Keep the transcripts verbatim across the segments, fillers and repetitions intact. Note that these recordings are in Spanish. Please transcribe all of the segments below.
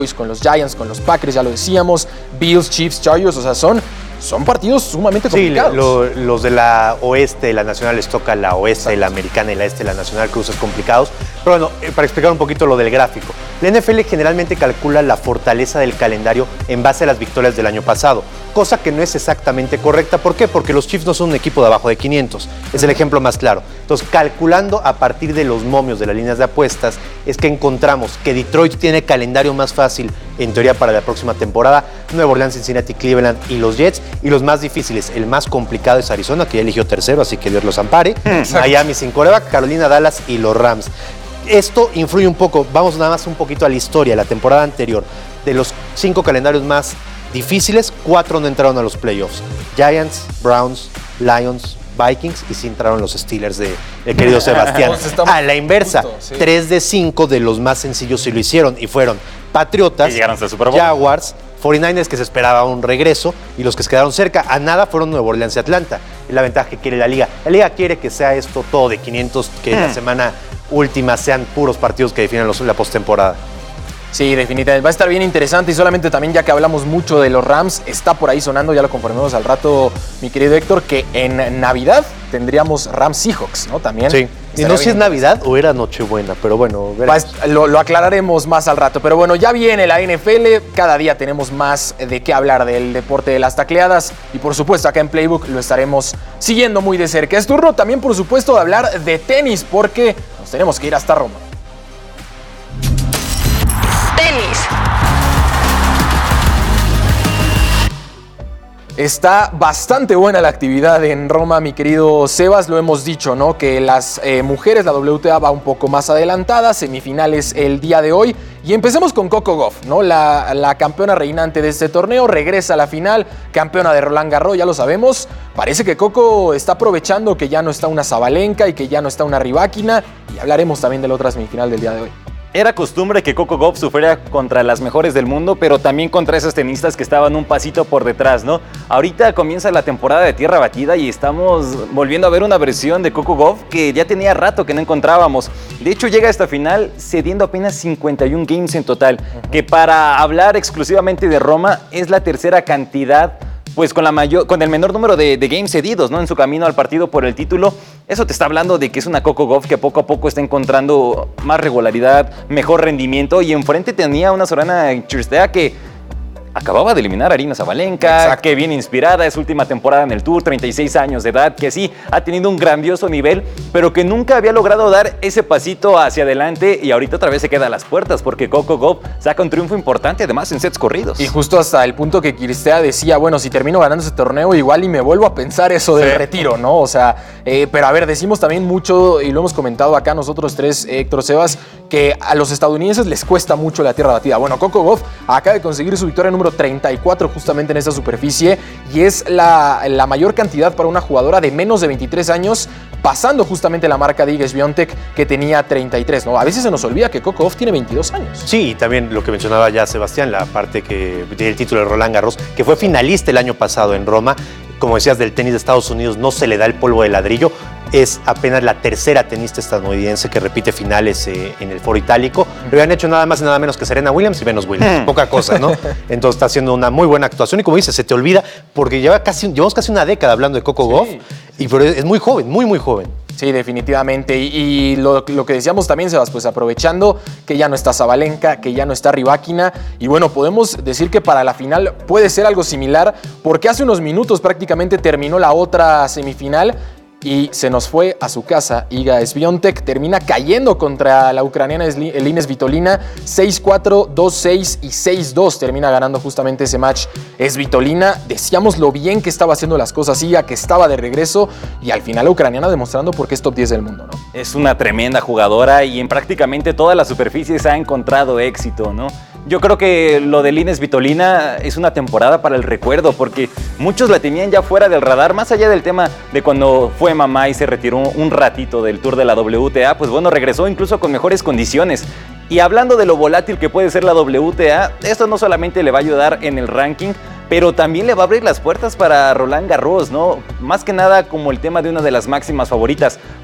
con los Giants, con los Packers, ya lo decíamos, Bills, Chiefs, Chargers, o sea, son... Son partidos sumamente complicados. Sí, lo, los de la oeste, la nacional les toca la oeste, la americana y la este, la nacional, cruces complicados. Pero bueno, para explicar un poquito lo del gráfico. La N F L generalmente calcula la fortaleza del calendario en base a las victorias del año pasado, cosa que no es exactamente correcta. ¿Por qué? Porque los Chiefs no son un equipo de abajo de quinientos. Es el ejemplo más claro. Entonces, calculando a partir de los momios de las líneas de apuestas, es que encontramos que Detroit tiene calendario más fácil, en teoría, para la próxima temporada. Nueva Orleans, Cincinnati, Cleveland y los Jets. Y los más difíciles, el más complicado es Arizona, que ya eligió tercero, así que Dios los ampare. Exacto. Miami sin quarterback, Carolina, Dallas y los Rams. Esto influye un poco, vamos nada más un poquito a la historia, la temporada anterior. De los cinco calendarios más difíciles, cuatro no entraron a los playoffs. Giants, Browns, Lions, Vikings y sí entraron los Steelers de el querido Sebastián. A la inversa, justo, sí. tres de cinco de los más sencillos sí lo hicieron y fueron Patriotas, Jaguars, cuarenta y nueve ers que se esperaba un regreso y los que se quedaron cerca a nada fueron Nueva Orleans y Atlanta. Es la ventaja que quiere la liga. La liga quiere que sea esto todo de quinientos, que hmm. la semana última sean puros partidos que definan los, la postemporada. Sí, definitivamente. Va a estar bien interesante y solamente también ya que hablamos mucho de los Rams, está por ahí sonando, ya lo conformemos al rato, mi querido Héctor, que en Navidad tendríamos Rams Seahawks, ¿no? También. Sí. Y no sé si es Navidad o era Nochebuena, pero bueno. Lo, lo aclararemos más al rato. Pero bueno, ya viene la N F L. Cada día tenemos más de qué hablar del deporte de las tacleadas. Y por supuesto, acá en Playbook lo estaremos siguiendo muy de cerca. Es turno también, por supuesto, de hablar de tenis, porque nos tenemos que ir hasta Roma. Tenis. Está bastante buena la actividad en Roma, mi querido Sebas, lo hemos dicho, ¿no? Que las eh, mujeres, la W T A va un poco más adelantada, semifinales el día de hoy. Y empecemos con Coco Gauff, ¿no? La, la campeona reinante de este torneo, regresa a la final, campeona de Roland Garros, ya lo sabemos. Parece que Coco está aprovechando que ya no está una Sabalenka y que ya no está una Rybakina. Y hablaremos también de la otra semifinal del día de hoy. Era costumbre que Coco Gauff sufriera contra las mejores del mundo, pero también contra esos tenistas que estaban un pasito por detrás, ¿no? Ahorita comienza la temporada de tierra batida y estamos volviendo a ver una versión de Coco Gauff que ya tenía rato que no encontrábamos. De hecho, llega a esta final cediendo apenas cincuenta y un games en total, uh-huh. que para hablar exclusivamente de Roma es la tercera cantidad, pues con, la mayor, con el menor número de, de games cedidos, ¿no? En su camino al partido por el título. Eso te está hablando de que es una Coco Gauff que poco a poco está encontrando más regularidad, mejor rendimiento, y enfrente tenía una Sorana Cîrstea que acababa de eliminar a Aryna Sabalenka, Exacto. que viene inspirada, es su última temporada en el Tour, treinta y seis años de edad, que sí ha tenido un grandioso nivel, pero que nunca había logrado dar ese pasito hacia adelante, y ahorita otra vez se queda a las puertas porque Coco Gauff saca un triunfo importante, además en sets corridos. Y justo hasta el punto que Cîrstea decía, bueno, si termino ganando ese torneo igual y me vuelvo a pensar eso del sí. retiro, ¿no? O sea, eh, pero a ver, decimos también mucho, y lo hemos comentado acá nosotros tres, Héctor, Sebas, que a los estadounidenses les cuesta mucho la tierra batida. Bueno, Coco Gauff acaba de conseguir su victoria número treinta y cuatro justamente en esta superficie y es la, la mayor cantidad para una jugadora de menos de veintitrés años, pasando justamente la marca de Iga Świątek que tenía treinta y tres, ¿no? A veces se nos olvida que Coco Gauff tiene veintidós años. Sí, y también lo que mencionaba ya Sebastián, la parte que tiene el título de Roland Garros, que fue finalista el año pasado en Roma. Como decías, del tenis de Estados Unidos no se le da el polvo de ladrillo. Es apenas la tercera tenista estadounidense que repite finales eh, en el Foro Itálico. Lo habían hecho nada más y nada menos que Serena Williams y Venus Williams. Poca cosa, ¿no? Entonces está haciendo una muy buena actuación. Y como dices, se te olvida, porque lleva casi, llevamos casi una década hablando de Coco sí. Gauff. Y pero es muy joven, muy, muy joven. Sí, definitivamente. Y, y lo, lo que decíamos también, Sebas, pues aprovechando que ya no está Sabalenka, que ya no está Rybakina. Y bueno, podemos decir que para la final puede ser algo similar, porque hace unos minutos prácticamente terminó la otra semifinal y se nos fue a su casa Iga Świątek. Termina cayendo contra la ucraniana Elina Svitolina seis cuatro, dos seis y seis dos. Termina ganando justamente ese match Svitolina. Decíamos lo bien que estaba haciendo las cosas Iga, que estaba de regreso, y al final la ucraniana demostrando por qué es top diez del mundo, ¿no? Es una tremenda jugadora y en prácticamente todas las superficies ha encontrado éxito, ¿no? Yo creo que lo de Elina Svitolina es una temporada para el recuerdo, porque muchos la tenían ya fuera del radar, más allá del tema de cuando fue mamá y se retiró un ratito del Tour de la W T A, pues bueno, regresó incluso con mejores condiciones. Y hablando de lo volátil que puede ser la W T A, esto no solamente le va a ayudar en el ranking, pero también le va a abrir las puertas para Roland Garros, ¿no? Más que nada como el tema de una de las máximas favoritas.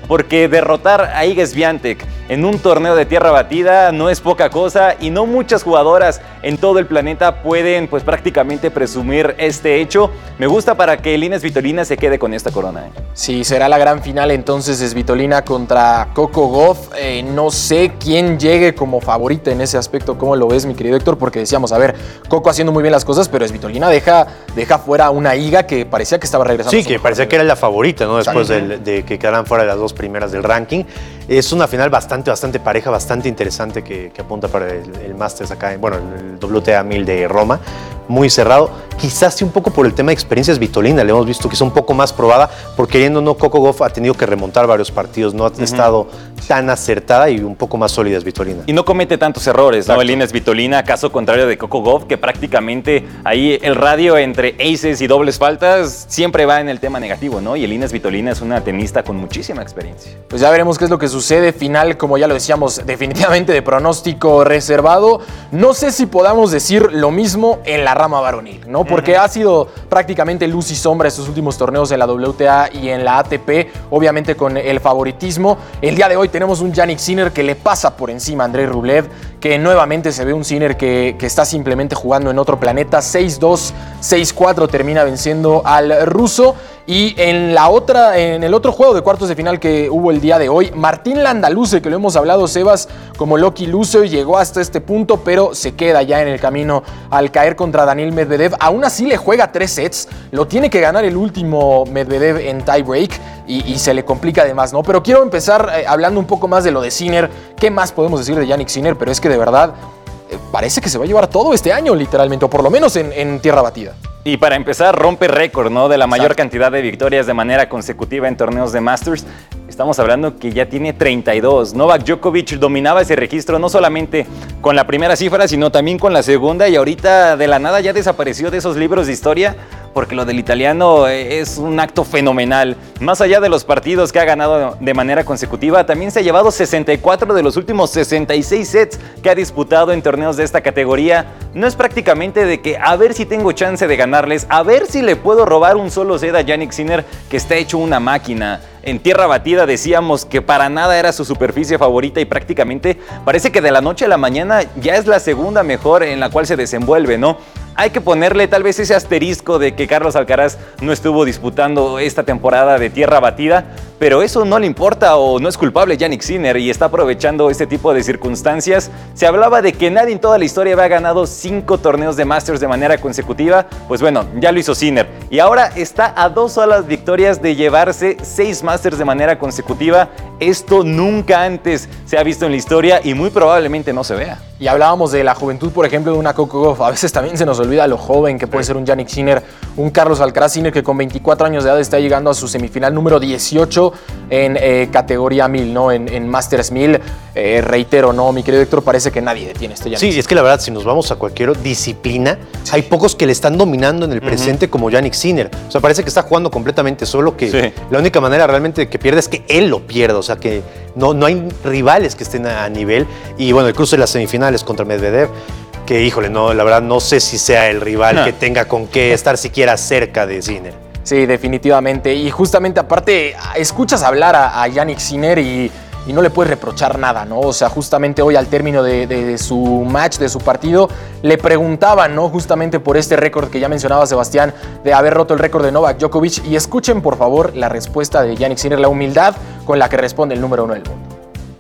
porque derrotar a Iga Swiatek en un torneo de tierra batida no es poca cosa y no muchas jugadoras en todo el planeta pueden pues prácticamente presumir este hecho. Me gusta para que Elina Svitolina se quede con esta corona. ¿eh? Sí, será la gran final entonces Svitolina contra Coco Gauff. Eh, no sé quién llegue como favorita en ese aspecto. ¿Cómo lo ves, mi querido Héctor? Porque decíamos, a ver, Coco haciendo muy bien las cosas, pero Svitolina deja, deja fuera una Iga que parecía que estaba regresando. Sí, que parecía que era la favorita, ¿no? Después de, de que quedaran fuera de las dos primeras del ranking. Es una final bastante, bastante pareja, bastante interesante que, que apunta para el, el Masters acá, bueno, el W T A mil de Roma. Muy cerrado, quizás sí un poco por el tema de experiencias Svitolina, le hemos visto que es un poco más probada, porque queriendo o no, Coco Gauff ha tenido que remontar varios partidos, no ha uh-huh. estado tan acertada y un poco más sólida Svitolina. Y no comete tantos errores, ¿no? Elina Svitolina, caso contrario de Coco Gauff, que prácticamente ahí el radio entre aces y dobles faltas siempre va en el tema negativo, ¿no? Y Elina Svitolina es una tenista con muchísima experiencia. Pues ya veremos qué es lo que sucede. Final, como ya lo decíamos, definitivamente de pronóstico reservado. No sé si podamos decir lo mismo en la rama varonil, ¿no? Porque uh-huh. ha sido prácticamente luz y sombra estos últimos torneos en la W T A y en la A T P, obviamente con el favoritismo. El día de hoy tenemos un Jannik Sinner que le pasa por encima a Andrei Rublev, que nuevamente se ve un Sinner que, que está simplemente jugando en otro planeta. seis dos, seis cuatro termina venciendo al ruso. Y en la otra, en el otro juego de cuartos de final que hubo el día de hoy, Martín Landaluce, que lo hemos hablado, Sebas, como lucky loser, llegó hasta este punto, pero se queda ya en el camino al caer contra Daniil Medvedev. Aún así le juega tres sets, lo tiene que ganar el último Medvedev en tie break y, y se le complica además, ¿no? Pero quiero empezar eh, hablando un poco más de lo de Sinner. ¿Qué más podemos decir de Jannik Sinner? Pero es que de verdad eh, parece que se va a llevar todo este año, literalmente, o por lo menos en, en tierra batida. Y para empezar, rompe récord, ¿no? De la mayor Exacto. cantidad de victorias de manera consecutiva en torneos de Masters. Estamos hablando que ya tiene treinta y dos. Novak Djokovic dominaba ese registro no solamente con la primera cifra, sino también con la segunda. Y ahorita de la nada ya desapareció de esos libros de historia, porque lo del italiano es un acto fenomenal. Más allá de los partidos que ha ganado de manera consecutiva, también se ha llevado sesenta y cuatro de los últimos sesenta y seis sets que ha disputado en torneos de esta categoría. No es prácticamente de que a ver si tengo chance de ganarles, a ver si le puedo robar un solo set a Jannik Sinner, que está hecho una máquina. En tierra batida decíamos que para nada era su superficie favorita y prácticamente parece que de la noche a la mañana ya es la segunda mejor en la cual se desenvuelve, ¿no? Hay que ponerle tal vez ese asterisco de que Carlos Alcaraz no estuvo disputando esta temporada de tierra batida, pero eso no le importa o no es culpable Jannik Sinner y está aprovechando este tipo de circunstancias. Se hablaba de que nadie en toda la historia había ganado cinco torneos de Masters de manera consecutiva, pues bueno, ya lo hizo Sinner y ahora está a dos solas victorias de llevarse seis Masters de manera consecutiva. Esto nunca antes se ha visto en la historia y muy probablemente no se vea. Y hablábamos de la juventud, por ejemplo, de una Coco Gauff. A veces también se nos olvida lo joven que puede ser un Jannik Sinner, un Carlos Alcaraz Sinner que con veinticuatro años de edad está llegando a su semifinal número dieciocho en eh, categoría mil, ¿no? En, en Masters mil. Eh, reitero, ¿no? Mi querido Héctor, parece que nadie detiene este Jannik Sí, Sinner. Es que la verdad, si nos vamos a cualquier disciplina, sí. hay pocos que le están dominando en el presente uh-huh. como Jannik Sinner. O sea, parece que está jugando completamente solo, que sí. la única manera realmente que pierde es que él lo pierda. O sea, que no, no hay rivales que estén a, a nivel. Y bueno, el cruce de las semifinales contra Medvedev, que híjole, no, la verdad no sé si sea el rival no. que tenga con qué estar siquiera cerca de Sinner. Sí, definitivamente. Y justamente aparte, escuchas hablar a, a Jannik Sinner y, y no le puedes reprochar nada, ¿no? O sea, justamente hoy al término de, de, de su match, de su partido, le preguntaban, ¿no? Justamente por este récord que ya mencionaba Sebastián, de haber roto el récord de Novak Djokovic. Y escuchen, por favor, la respuesta de Jannik Sinner, la humildad con la que responde el número uno del mundo.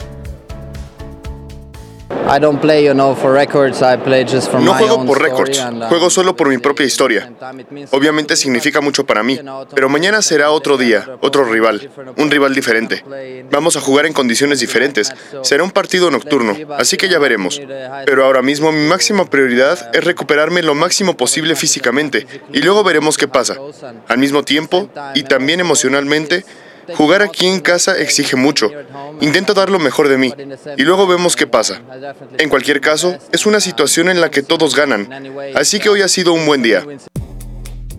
No juego por récords, juego solo por mi propia historia. Obviamente significa mucho para mí, pero mañana será otro día, otro rival, un rival diferente. Vamos a jugar en condiciones diferentes, será un partido nocturno, así que ya veremos. Pero ahora mismo mi máxima prioridad es recuperarme lo máximo posible físicamente, y luego veremos qué pasa. Al mismo tiempo, y también emocionalmente, jugar aquí en casa exige mucho. Intento dar lo mejor de mí y luego vemos qué pasa. En cualquier caso, es una situación en la que todos ganan. Así que hoy ha sido un buen día.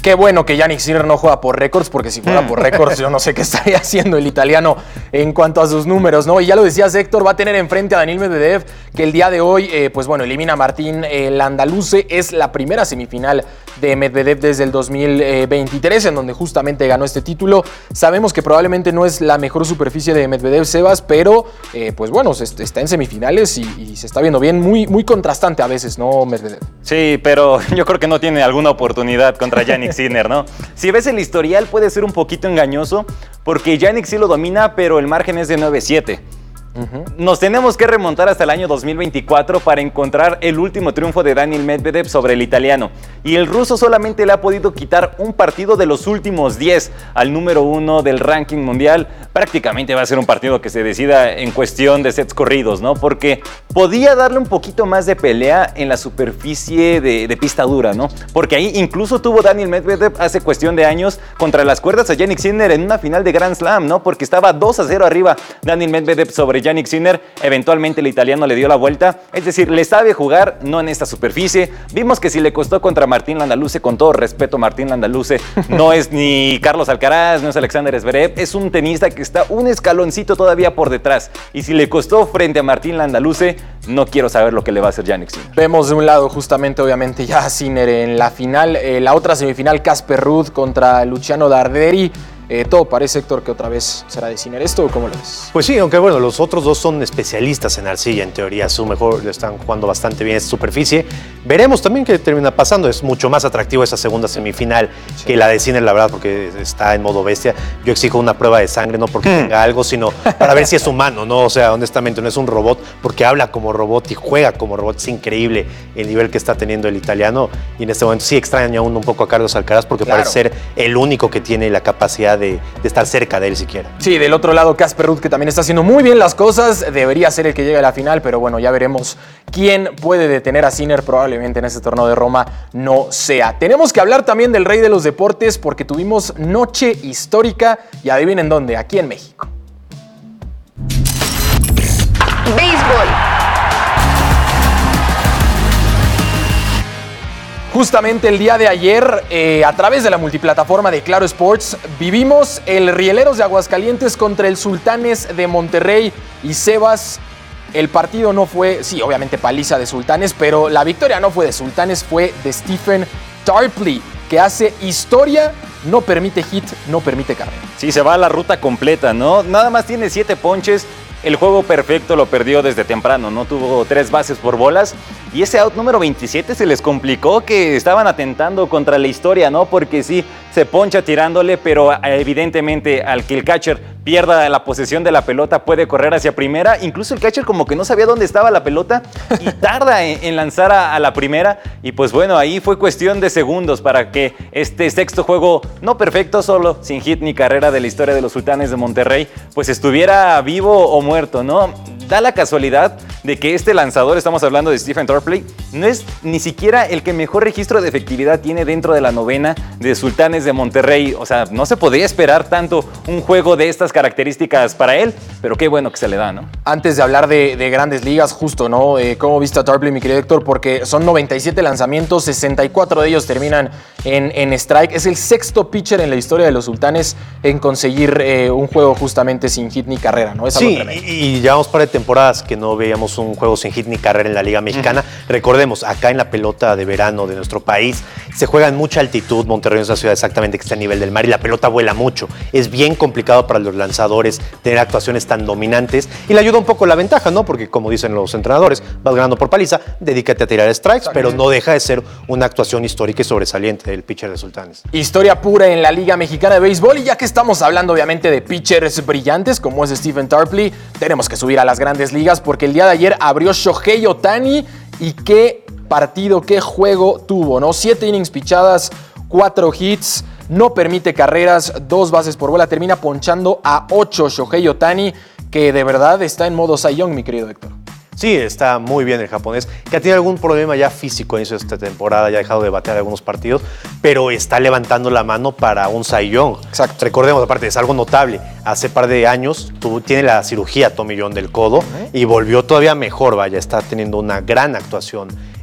Qué bueno que Jannik Sinner no juega por récords, porque si fuera por récords yo no sé qué estaría haciendo el italiano en cuanto a sus números, ¿no? Y ya lo decías, Héctor, va a tener enfrente a Daniil Medvedev, que el día de hoy, eh, pues bueno, elimina a Martín el andaluce. Es la primera semifinal de Medvedev desde el dos mil veintitrés, en donde justamente ganó este título. Sabemos que probablemente no es la mejor superficie de Medvedev, Sebas, pero eh, pues bueno, se, está en semifinales y, y se está viendo bien. Muy, muy contrastante a veces, ¿no, Medvedev? Sí, pero yo creo que no tiene alguna oportunidad contra Jannik Sinner, ¿no? Si ves el historial puede ser un poquito engañoso, porque Jannik sí lo domina, pero el margen es de nueve siete. Uh-huh. Nos tenemos que remontar hasta el año dos mil veinticuatro para encontrar el último triunfo de Daniil Medvedev sobre el italiano. Y el ruso solamente le ha podido quitar un partido de los últimos diez al número uno del ranking mundial. Prácticamente va a ser un partido que se decida en cuestión de sets corridos, ¿no? Porque podía darle un poquito más de pelea en la superficie de, de pista dura, ¿no? Porque ahí incluso tuvo Daniil Medvedev hace cuestión de años contra las cuerdas a Jannik Sinner en una final de Grand Slam, ¿no? Porque estaba dos a cero arriba Daniil Medvedev sobre Jannik Sinner. Eventualmente el italiano le dio la vuelta, es decir, le sabe jugar, no en esta superficie. Vimos que si le costó contra Martín Landaluce, con todo respeto, Martín Landaluce no es ni Carlos Alcaraz, no es Alexander Zverev, es un tenista que está un escaloncito todavía por detrás. Y si le costó frente a Martín Landaluce, no quiero saber lo que le va a hacer Jannik Sinner. Vemos de un lado justamente, obviamente, ya a Sinner en la final, eh, la otra semifinal, Casper Ruud contra Luciano Darderi. Eh, todo parece, Héctor, que otra vez será de Sinner. ¿Esto cómo lo ves? Pues sí, aunque bueno, los otros dos son especialistas en arcilla, en teoría. Su mejor, le están jugando bastante bien esta superficie. Veremos también qué termina pasando. Es mucho más atractivo esa segunda semifinal sí. que la de Sinner, la verdad, porque está en modo bestia. Yo exijo una prueba de sangre, no porque hmm. tenga algo, sino para ver si es humano, ¿no? O sea, honestamente, no es un robot, porque habla como robot y juega como robot. Es increíble el nivel que está teniendo el italiano. Y en este momento sí extraña uno un poco a Carlos Alcaraz, porque claro. parece ser el único que tiene la capacidad De, de estar cerca de él siquiera. Sí, del otro lado Casper Ruud, que también está haciendo muy bien las cosas, debería ser el que llegue a la final, pero bueno, ya veremos quién puede detener a Sinner. Probablemente en este torneo de Roma no sea. Tenemos que hablar también del rey de los deportes, porque tuvimos noche histórica y adivinen dónde, aquí en México. Béisbol. Justamente el día de ayer, eh, a través de la multiplataforma de Claro Sports, vivimos el Rieleros de Aguascalientes contra el Sultanes de Monterrey. Y Sebas, el partido no fue, sí, obviamente paliza de Sultanes, pero la victoria no fue de Sultanes, fue de Stephen Tarpley, que hace historia, no permite hit, no permite carrera. Sí, se va a la ruta completa, ¿no? Nada más tiene siete ponches. El juego perfecto lo perdió desde temprano, ¿no? Tuvo tres bases por bolas y ese out número veintisiete se les complicó, que estaban atentando contra la historia, ¿no? Porque sí, se poncha tirándole, pero evidentemente al que el catcher pierda la posesión de la pelota puede correr hacia primera. Incluso el catcher como que no sabía dónde estaba la pelota y tarda en, en lanzar a, a la primera. Y pues bueno, ahí fue cuestión de segundos para que este sexto juego, no perfecto, solo sin hit ni carrera de la historia de los Sultanes de Monterrey, pues estuviera vivo o muerto, ¿no? Da la casualidad de que este lanzador, estamos hablando de Stephen Tarpley, no es ni siquiera el que mejor registro de efectividad tiene dentro de la novena de Sultanes de Monterrey. O sea, no se podría esperar tanto un juego de estas características para él, pero qué bueno que se le da, ¿no? Antes de hablar de, de grandes ligas, justo, ¿no? Eh, ¿Cómo viste a Tarpley, mi querido Héctor? Porque son noventa y siete lanzamientos, sesenta y cuatro de ellos terminan en, en strike. Es el sexto pitcher en la historia de los Sultanes en conseguir eh, un juego justamente sin hit ni carrera, ¿no? Es sí, y, y llevamos par de temporadas que no veíamos un juego sin hit ni carrera en la Liga Mexicana. Uh-huh. Recordemos, acá en la pelota de verano de nuestro país se juega en mucha altitud. Monterrey es una ciudad exactamente que está a nivel del mar y la pelota vuela mucho. Es bien complicado para los lanzadores tener actuaciones tan dominantes y le ayuda un poco la ventaja, ¿no? Porque como dicen los entrenadores, vas ganando por paliza, dedícate a tirar strikes, pero no deja de ser una actuación histórica y sobresaliente del pitcher de Sultanes. Historia pura en la Liga Mexicana de Béisbol, y ya que estamos hablando obviamente de pitchers brillantes como es Stephen Tarpley, tenemos que subir a las grandes ligas porque el día de ayer abrió Shohei Ohtani y qué partido, qué juego tuvo, ¿no? Siete innings pichadas, cuatro hits, no permite carreras, dos bases por bola, termina ponchando a ocho Shohei Ohtani, que de verdad está en modo Cy Young, mi querido Héctor. Sí, está muy bien el japonés, que ha tenido algún problema ya físico en inicio de esta temporada, ya ha dejado de batear algunos partidos, pero está levantando la mano para un Cy Young. Exacto. Recordemos, aparte, es algo notable. Hace par de años tuvo, tiene la cirugía Tommy John del codo uh-huh. y volvió todavía mejor, vaya, está teniendo una gran actuación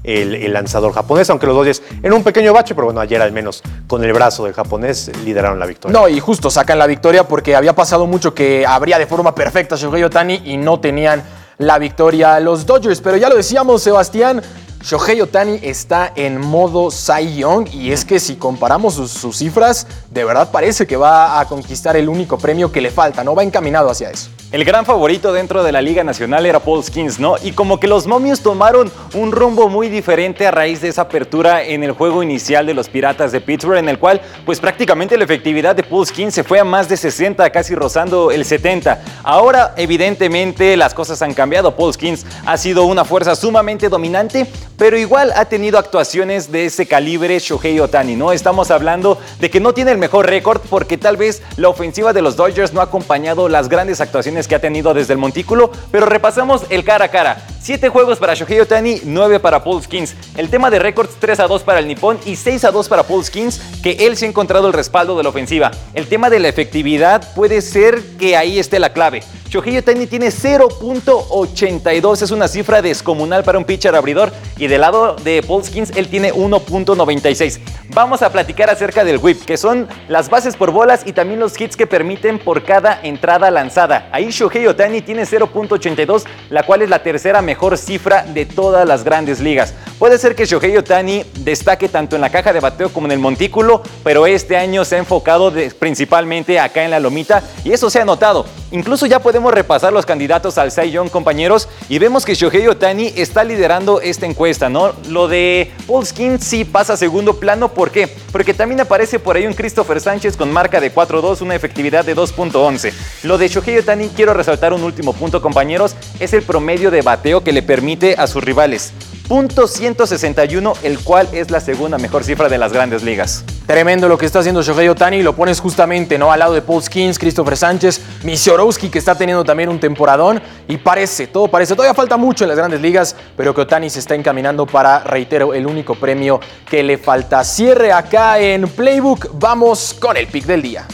el, el lanzador japonés, aunque los Dodgers en un pequeño bache, pero bueno, ayer al menos con el brazo del japonés lideraron la victoria. No, y justo sacan la victoria porque había pasado mucho que abría de forma perfecta Shohei Ohtani y no tenían la victoria los Dodgers. Pero ya lo decíamos, Sebastián, Shohei Ohtani está en modo Cy Young y es que si comparamos sus, sus cifras, de verdad parece que va a conquistar el único premio que le falta, ¿no? Va encaminado hacia eso. El gran favorito dentro de la Liga Nacional era Paul Skeens, ¿no? Y como que los momios tomaron un rumbo muy diferente a raíz de esa apertura en el juego inicial de los Piratas de Pittsburgh, en el cual pues prácticamente la efectividad de Paul Skeens se fue a más de sesenta, casi rozando el setenta. Ahora evidentemente las cosas han cambiado. Paul Skeens ha sido una fuerza sumamente dominante, pero igual ha tenido actuaciones de ese calibre Shohei Ohtani, ¿no? Estamos hablando de que no tiene el mejor récord porque tal vez la ofensiva de los Dodgers no ha acompañado las grandes actuaciones que ha tenido desde el montículo, pero repasamos el cara a cara. siete juegos para Shohei Ohtani, nueve para Paul Skeens. El tema de récords, tres a dos para el nipón y seis a dos para Paul Skeens, que él se ha encontrado el respaldo de la ofensiva. El tema de la efectividad puede ser que ahí esté la clave. Shohei Ohtani tiene cero punto ochenta y dos, es una cifra descomunal para un pitcher abridor, y del lado de Paul Skeens él tiene uno punto noventa y seis. Vamos a platicar acerca del whip, que son las bases por bolas y también los hits que permiten por cada entrada lanzada. Ahí Shohei Ohtani tiene cero punto ochenta y dos, la cual es la tercera mejor cifra de todas las grandes ligas. Puede ser que Shohei Ohtani destaque tanto en la caja de bateo como en el montículo, pero este año se ha enfocado de, principalmente acá en la lomita, y eso se ha notado. Incluso ya podemos repasar los candidatos al Cy Young, compañeros, y vemos que Shohei Ohtani está liderando esta encuesta, ¿no? Lo de Paul Skeens sí pasa a segundo plano. ¿Por qué? Porque también aparece por ahí un Christopher Sánchez con marca de cuatro dos, una efectividad de dos punto once. Lo de Shohei Ohtani, quiero resaltar un último punto, compañeros, es el promedio de bateo que le permite a sus rivales. punto ciento sesenta y uno, el cual es la segunda mejor cifra de las grandes ligas. Tremendo lo que está haciendo Shohei Ohtani, lo pones justamente, ¿no?, al lado de Paul Skeens, Christopher Sánchez, Misiorowski, que está teniendo también un temporadón, y parece, todo parece, todavía falta mucho en las grandes ligas, pero que Ohtani se está encaminando para, reitero, el único premio que le falta. Cierre acá en Playbook, vamos con el pick del día.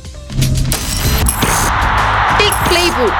Pick Playbook.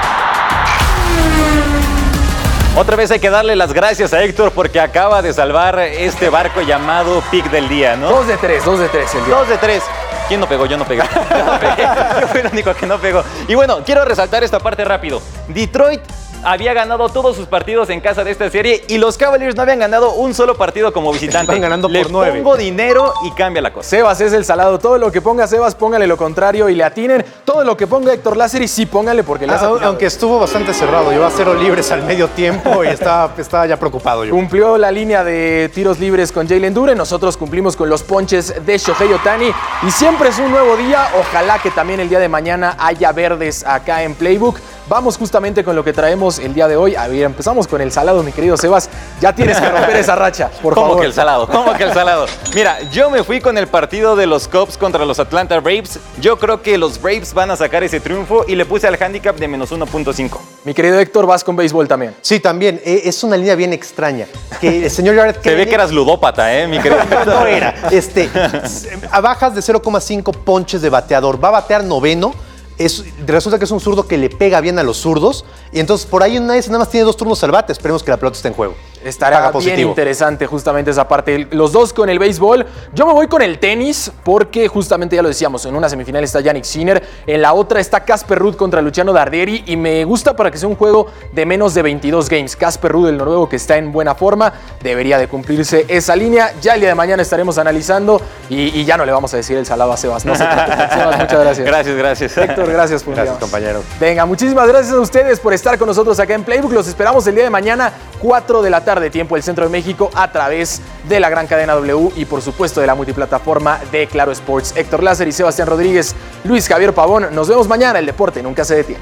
Otra vez hay que darle las gracias a Héctor porque acaba de salvar este barco llamado Pick del Día, ¿no? Dos de tres, dos de tres el día. Dos de tres. ¿Quién no pegó? Yo no pegué. Yo no pegué. Yo fui el único que no pegó. Y bueno, quiero resaltar esta parte rápido. Detroit había ganado todos sus partidos en casa de esta serie y los Cavaliers no habían ganado un solo partido como visitante. Están ganando Le por nueve. pongo dinero y cambia la cosa. Sebas es el salado. Todo lo que ponga Sebas, póngale lo contrario y le atinen. Todo lo que ponga Héctor Lázaro, sí, póngale porque le has atinado. Aunque estuvo bastante cerrado, llevó a cero libres al medio tiempo y estaba, estaba ya preocupado yo. Cumplió la línea de tiros libres con Jalen Duren. Nosotros cumplimos con los ponches de Shohei Ohtani. Y siempre es un nuevo día. Ojalá que también el día de mañana haya verdes acá en Playbook. Vamos justamente con lo que traemos el día de hoy. A ver, empezamos con el salado, mi querido Sebas. Ya tienes que romper esa racha, por ¿Cómo favor. que el salado? ¿Cómo que el salado? Mira, yo me fui con el partido de los Cubs contra los Atlanta Braves. Yo creo que los Braves van a sacar ese triunfo y le puse al handicap de menos uno punto cinco. Mi querido Héctor, vas con béisbol también. Sí, también. Eh, es una línea bien extraña. Que el señor Jared Se ve que eras ludópata, ¿eh, mi querido? No era. Este, a bajas de cero coma cinco ponches de bateador. Va a batear noveno. Es, resulta que es un zurdo que le pega bien a los zurdos. Y entonces por ahí una vez nada más tiene dos turnos al bate. Esperemos que la pelota esté en juego. Estará bien interesante justamente esa parte. Los dos con el béisbol. Yo me voy con el tenis porque justamente ya lo decíamos, en una semifinal está Jannik Sinner, en la otra está Casper Ruud contra Luciano Darderi y me gusta para que sea un juego de menos de veintidós games. Casper Ruud, el noruego que está en buena forma, debería de cumplirse esa línea. Ya el día de mañana estaremos analizando y, y ya no le vamos a decir el salado a Sebas. No se preocupen, Sebas, muchas gracias. Gracias, gracias. Héctor, gracias por Gracias, compañero. Venga, muchísimas gracias a ustedes por estar con nosotros acá en Playbook. Los esperamos el día de mañana, cuatro de la tarde, tiempo del Centro de México, a través de la gran cadena W y por supuesto de la multiplataforma de Claro Sports. Héctor Lázaro y Sebastián Rodríguez, Luis Javier Pavón. Nos vemos mañana. El deporte nunca se detiene.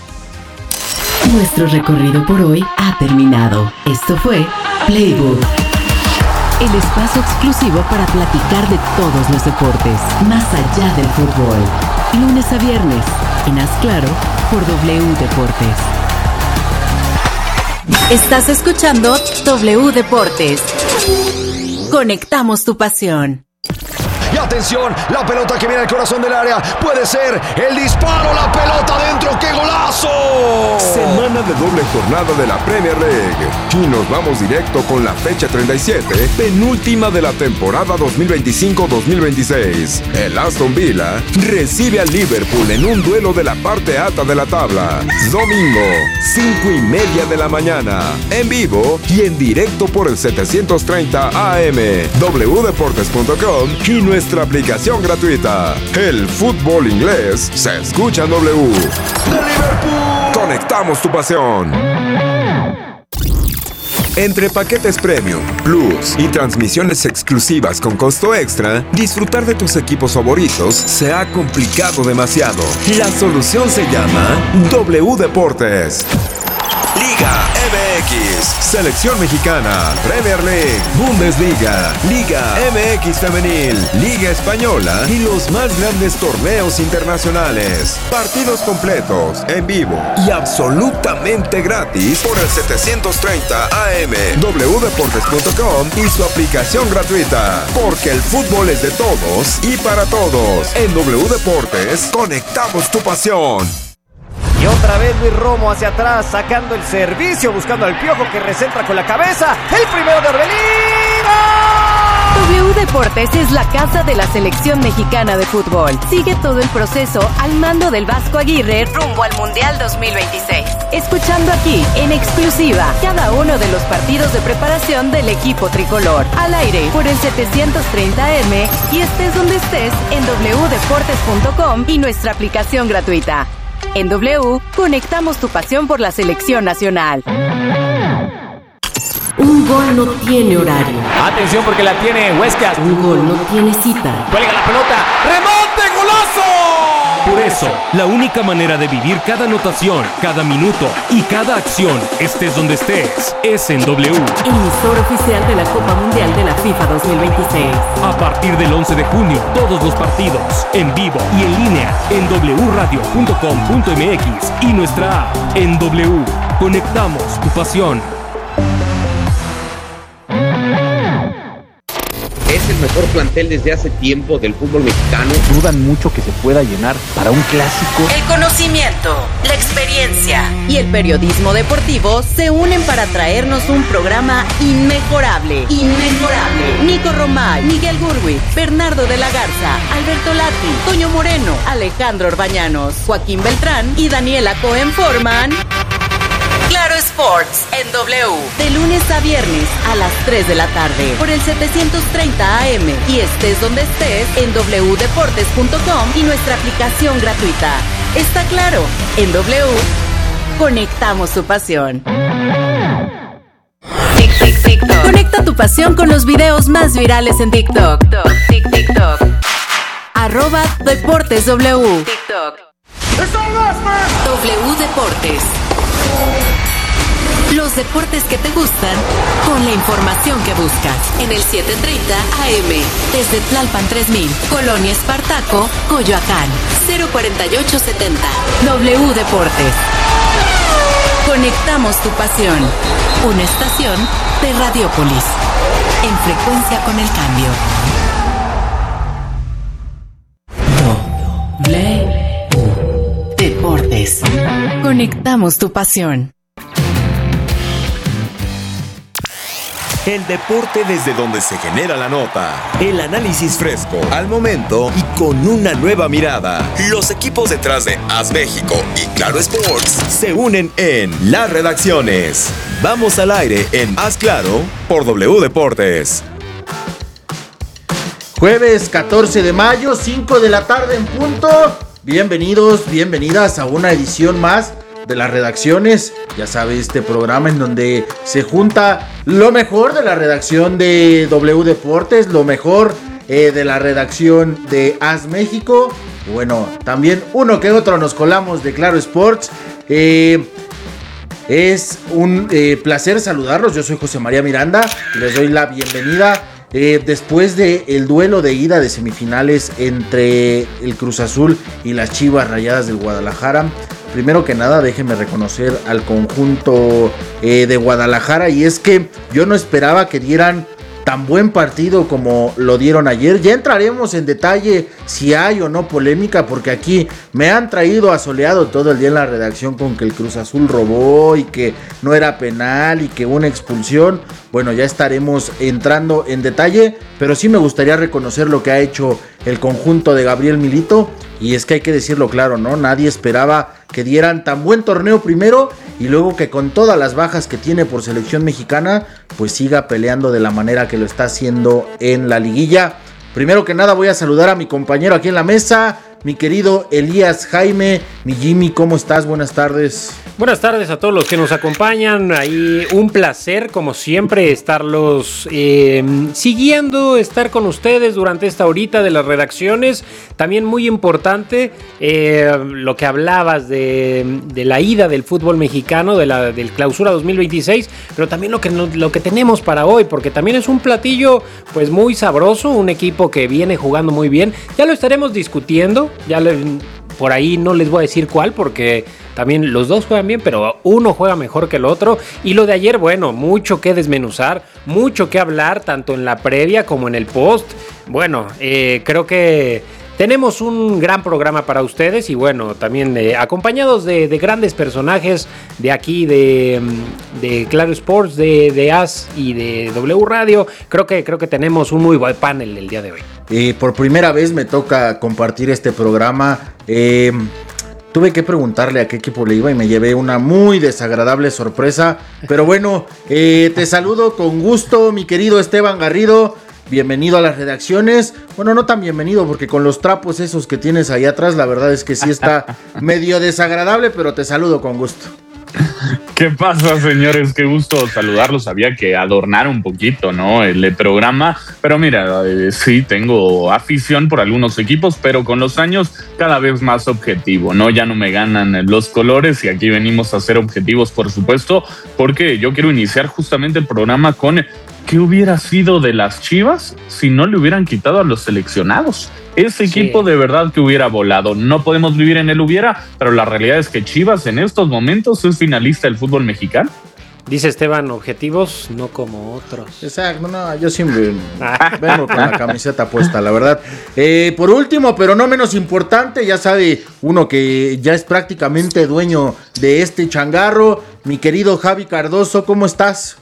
Nuestro recorrido por hoy ha terminado. Esto fue Playbook, el espacio exclusivo para platicar de todos los deportes, más allá del fútbol. Lunes a viernes, en Haz Claro, por W Deportes. Estás escuchando W Deportes. Conectamos tu pasión. Y atención, la pelota que viene al corazón del área. Puede ser el disparo, la pelota dentro. ¡Qué golazo! Semana de doble jornada de la Premier League. Y nos vamos directo con la fecha treinta y siete, penúltima de la temporada dos mil veinticinco dos mil veintiséis. El Aston Villa recibe al Liverpool en un duelo de la parte alta de la tabla. Domingo, cinco y media de la mañana. En vivo y en directo por el setecientos treinta A M, w deportes punto com y nuestra aplicación gratuita. El fútbol inglés se escucha en W. ¡De Liverpool! Conectamos tu pasión. Entre paquetes Premium, Plus y transmisiones exclusivas con costo extra, disfrutar de tus equipos favoritos se ha complicado demasiado. La solución se llama W Deportes. Liga M X, Selección Mexicana, Premier League, Bundesliga, Liga M X Femenil, Liga Española y los más grandes torneos internacionales. Partidos completos, en vivo y absolutamente gratis por el setecientos treinta A M, w deportes punto com y su aplicación gratuita. Porque el fútbol es de todos y para todos. En W Deportes, conectamos tu pasión. Y otra vez Luis Romo hacia atrás, sacando el servicio, buscando al Piojo que recentra con la cabeza. El primero de Orbelín. W Deportes es la casa de la selección mexicana de fútbol. Sigue todo el proceso al mando del Vasco Aguirre rumbo al Mundial dos mil veintiséis. Escuchando aquí, en exclusiva, cada uno de los partidos de preparación del equipo tricolor. Al aire, por el setecientos treinta A M y estés donde estés en w deportes punto com y nuestra aplicación gratuita. En W, conectamos tu pasión por la selección nacional. Un gol no tiene horario. Atención porque la tiene Huescas. Un gol no tiene cita. Cuelga la pelota. ¡Remonte, golazo! Por eso, la única manera de vivir cada anotación, cada minuto y cada acción, estés donde estés, es en W. Emisor oficial de la Copa Mundial de la FIFA dos mil veintiséis. A partir del once de junio, todos los partidos, en vivo y en línea, en w radio punto com punto m x y nuestra app. En W, conectamos tu pasión. Es el mejor plantel desde hace tiempo del fútbol mexicano. Dudan mucho que se pueda llenar para un clásico. El conocimiento, la experiencia y el periodismo deportivo se unen para traernos un programa inmejorable. Inmejorable. Nico Romay, Miguel Gurwi, Bernardo de la Garza, Alberto Lati, Toño Moreno, Alejandro Orbañanos, Joaquín Beltrán y Daniela Cohen forman Claro Sports en W, de lunes a viernes a las tres de la tarde por el setecientos treinta A M y estés donde estés en w deportes punto com y nuestra aplicación gratuita. Está claro, en W conectamos tu pasión. Tic, tic, TikTok. Conecta tu pasión con los videos más virales en TikTok. Tic, TikTok. Arroba Deportes W. TikTok. W Deportes. Los deportes que te gustan con la información que buscas. En el setecientos treinta A M, desde Tlalpan tres mil, Colonia Espartaco, Coyoacán, cero cuarenta y ocho setenta. W Deportes. Conectamos tu pasión. Una estación de Radiopolis. En frecuencia con el cambio. W Deportes. Conectamos tu pasión. El deporte desde donde se genera la nota. El análisis fresco, al momento y con una nueva mirada. Los equipos detrás de AS México y Claro Sports se unen en las redacciones. Vamos al aire en Haz Claro por W Deportes. Jueves catorce de mayo, cinco de la tarde en punto. Bienvenidos, bienvenidas a una edición más de las redacciones. Ya sabe, este programa en donde se junta lo mejor de la redacción de W Deportes, lo mejor eh, de la redacción de AS México. Bueno, también uno que otro nos colamos de Claro Sports. Eh, es un eh, placer saludarlos. Yo soy José María Miranda y les doy la bienvenida. Eh, después del duelo de ida de semifinales entre el Cruz Azul y las Chivas Rayadas del Guadalajara, primero que nada déjenme reconocer al conjunto eh, de Guadalajara, y es que yo no esperaba que dieran tan buen partido como lo dieron ayer. Ya entraremos en detalle si hay o no polémica, porque aquí me han traído asoleado todo el día en la redacción con que el Cruz Azul robó y que no era penal y que una expulsión. Bueno, ya estaremos entrando en detalle, pero sí me gustaría reconocer lo que ha hecho el conjunto de Gabriel Milito, y es que hay que decirlo claro, ¿no? Nadie esperaba que dieran tan buen torneo primero y luego que con todas las bajas que tiene por selección mexicana, pues siga peleando de la manera que lo está haciendo en la liguilla. Primero que nada voy a saludar a mi compañero aquí en la mesa, mi querido Elías Jaime. Mi Jimmy, ¿cómo estás? Buenas tardes. Buenas tardes a todos los que nos acompañan. Ahí un placer, como siempre, estarlos eh, siguiendo, estar con ustedes durante esta horita de las redacciones. También muy importante eh, lo que hablabas de, de la ida del fútbol mexicano, de la del Clausura dos mil veintiséis, pero también lo que, lo que tenemos para hoy, porque también es un platillo pues muy sabroso, un equipo que viene jugando muy bien. Ya lo estaremos discutiendo, ya le, por ahí no les voy a decir cuál, porque también los dos juegan bien, pero uno juega mejor que el otro. Y lo de ayer, bueno, mucho que desmenuzar, mucho que hablar, tanto en la previa como en el post. Bueno, eh, creo que tenemos un gran programa para ustedes y bueno, también eh, acompañados de, de grandes personajes de aquí, de, de Claro Sports, de, de A S y de W Radio. Creo que, creo que tenemos un muy buen panel el día de hoy. Eh, por primera vez me toca compartir este programa. Eh, tuve que preguntarle a qué equipo le iba y me llevé una muy desagradable sorpresa. Pero bueno, eh, te saludo con gusto, mi querido Esteban Garrido. Bienvenido a las redacciones. Bueno, no tan bienvenido porque con los trapos esos que tienes ahí atrás, la verdad es que sí está medio desagradable, pero te saludo con gusto. ¿Qué pasa, señores? Qué gusto saludarlos. Había que adornar un poquito, ¿no? El programa. Pero mira, eh, sí, tengo afición por algunos equipos, pero con los años cada vez más objetivo, ¿no? Ya no me ganan los colores y aquí venimos a ser objetivos, por supuesto, porque yo quiero iniciar justamente el programa con ¿qué hubiera sido de las Chivas si no le hubieran quitado a los seleccionados? Ese equipo sí, de verdad que hubiera volado. No podemos vivir en el hubiera, pero la realidad es que Chivas en estos momentos es finalista del fútbol mexicano. Dice Esteban, objetivos no como otros. Exacto, no, yo siempre vengo con la camiseta puesta, la verdad. Eh, por último, pero no menos importante, ya sabe uno que ya es prácticamente dueño de este changarro, mi querido Javi Cardoso, ¿cómo estás?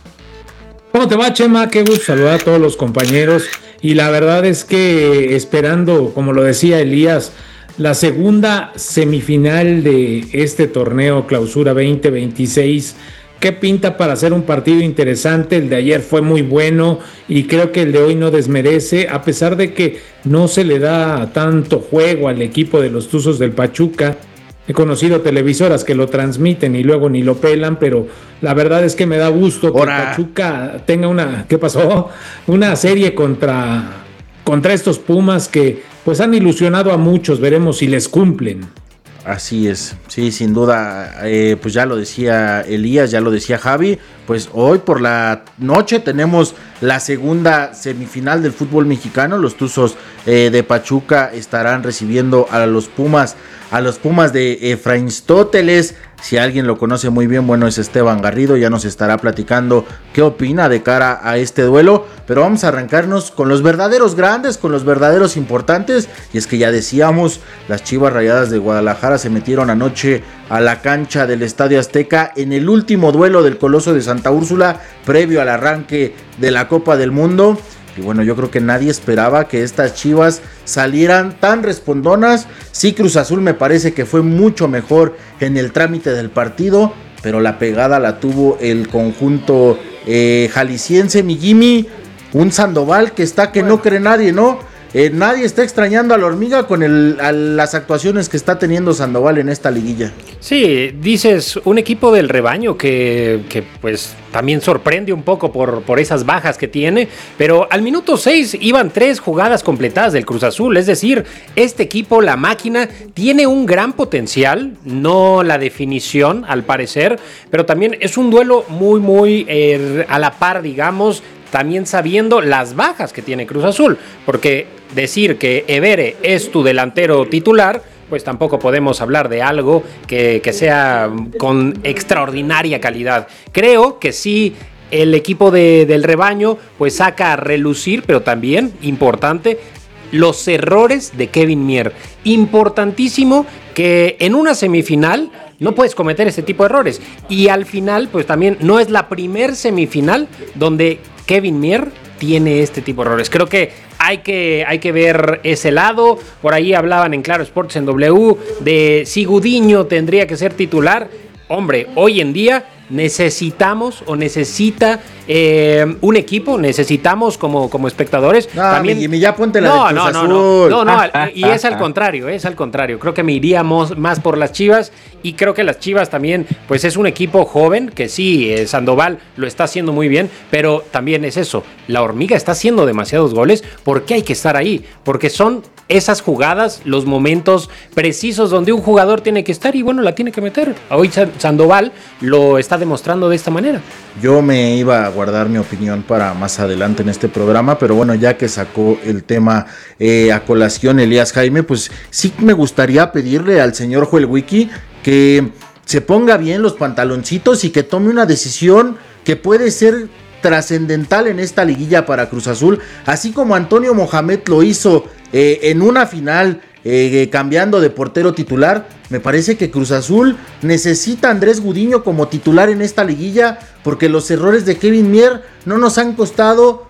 ¿Cómo te va, Chema? Qué gusto saludar a todos los compañeros. Y la verdad es que esperando, como lo decía Elías, la segunda semifinal de este torneo Clausura veinte veintiséis, que pinta para ser un partido interesante. El de ayer fue muy bueno y creo que el de hoy no desmerece, a pesar de que no se le da tanto juego al equipo de los Tuzos del Pachuca. He conocido televisoras que lo transmiten y luego ni lo pelan, pero la verdad es que me da gusto que Ahora. Pachuca tenga una, ¿qué pasó? Una serie contra, contra estos Pumas que pues han ilusionado a muchos, veremos si les cumplen. Así es, sí, sin duda, eh, pues ya lo decía Elías, ya lo decía Javi, pues hoy por la noche tenemos la segunda semifinal del fútbol mexicano. Los Tuzos eh, de Pachuca estarán recibiendo a los Pumas, a los Pumas de Efraín-Stóteles. Si alguien lo conoce muy bien, bueno, es Esteban Garrido, ya nos estará platicando qué opina de cara a este duelo, pero vamos a arrancarnos con los verdaderos grandes, con los verdaderos importantes, y es que ya decíamos, las Chivas Rayadas de Guadalajara se metieron anoche a la cancha del Estadio Azteca en el último duelo del Coloso de Santa Úrsula, previo al arranque de la Copa del Mundo. Y bueno, yo creo que nadie esperaba que estas Chivas salieran tan respondonas. Sí, Cruz Azul me parece que fue mucho mejor en el trámite del partido, pero la pegada la tuvo el conjunto eh, jalisciense, mi Jimmy. Un Sandoval que está que bueno. no cree nadie, ¿no? Eh, nadie está extrañando a la hormiga con el, a las actuaciones que está teniendo Sandoval en esta liguilla. Sí, dices, un equipo del rebaño que, que pues también sorprende un poco por, por esas bajas que tiene, pero al minuto seis iban tres jugadas completadas del Cruz Azul, es decir, este equipo, la máquina, tiene un gran potencial, no la definición al parecer, pero también es un duelo muy, muy eh, a la par, digamos, también sabiendo las bajas que tiene Cruz Azul, porque decir que Evere es tu delantero titular, pues tampoco podemos hablar de algo que, que sea con extraordinaria calidad. Creo que sí el equipo de, del rebaño pues saca a relucir, pero también, importante, los errores de Kevin Mier. Importantísimo que en una semifinal no puedes cometer este tipo de errores. Y al final, pues también no es la primer semifinal donde Kevin Mier tiene este tipo de errores. Creo que hay que, hay que ver ese lado. Por ahí hablaban en Claro Sports en W de si Gudiño tendría que ser titular. Hombre, hoy en día necesitamos o necesita eh, un equipo, necesitamos como, como espectadores. No, también. Jimmy, ya ponte la no, de Cruz no, no, Azul. no, no, no, y es al contrario, es al contrario. Creo que me iríamos más por las Chivas y creo que las Chivas también, pues es un equipo joven que sí, eh, Sandoval lo está haciendo muy bien, pero también es eso, la hormiga está haciendo demasiados goles. ¿Por qué hay que estar ahí? Porque son esas jugadas, los momentos precisos donde un jugador tiene que estar y bueno, la tiene que meter. Hoy Sandoval lo está demostrando de esta manera. Yo me iba a guardar mi opinión para más adelante en este programa, pero bueno, ya que sacó el tema eh, a colación Elías Jaime, pues sí me gustaría pedirle al señor Joel Wiki que se ponga bien los pantaloncitos y que tome una decisión que puede ser trascendental en esta liguilla para Cruz Azul, así como Antonio Mohamed lo hizo eh, en una final eh, cambiando de portero titular. Me parece que Cruz Azul necesita a Andrés Gudiño como titular en esta liguilla, porque los errores de Kevin Mier no nos han costado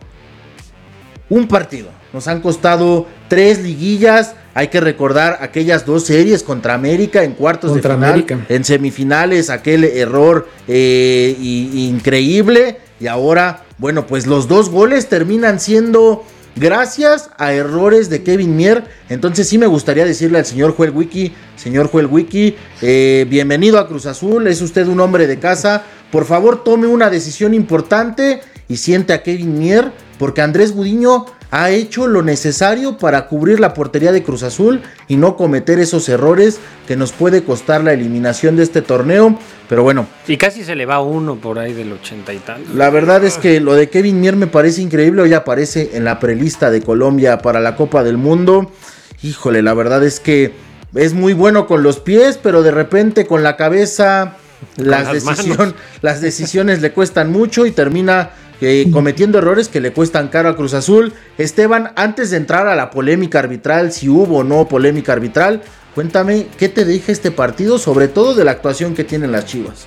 un partido, nos han costado tres liguillas. Hay que recordar aquellas dos series contra América en cuartos contra de final, América. En semifinales aquel error eh, y, increíble, y ahora, bueno, pues los dos goles terminan siendo gracias a errores de Kevin Mier. Entonces sí me gustaría decirle al señor Joel Wiki, señor Joel Wiki, eh, bienvenido a Cruz Azul, es usted un hombre de casa, por favor tome una decisión importante y siente a Kevin Mier, porque Andrés Gudiño ha hecho lo necesario para cubrir la portería de Cruz Azul y no cometer esos errores que nos puede costar la eliminación de este torneo. Pero bueno. Y casi se le va uno por ahí del ochenta y tantos. La verdad es que lo de Kevin Mier me parece increíble. Hoy aparece en la prelista de Colombia para la Copa del Mundo. Híjole, la verdad es que es muy bueno con los pies, pero de repente con la cabeza las, las, decisión, las decisiones le cuestan mucho y termina Eh, cometiendo errores que le cuestan caro a Cruz Azul. Esteban, antes de entrar a la polémica arbitral, si hubo o no polémica arbitral, cuéntame qué te deja este partido, sobre todo de la actuación que tienen las Chivas.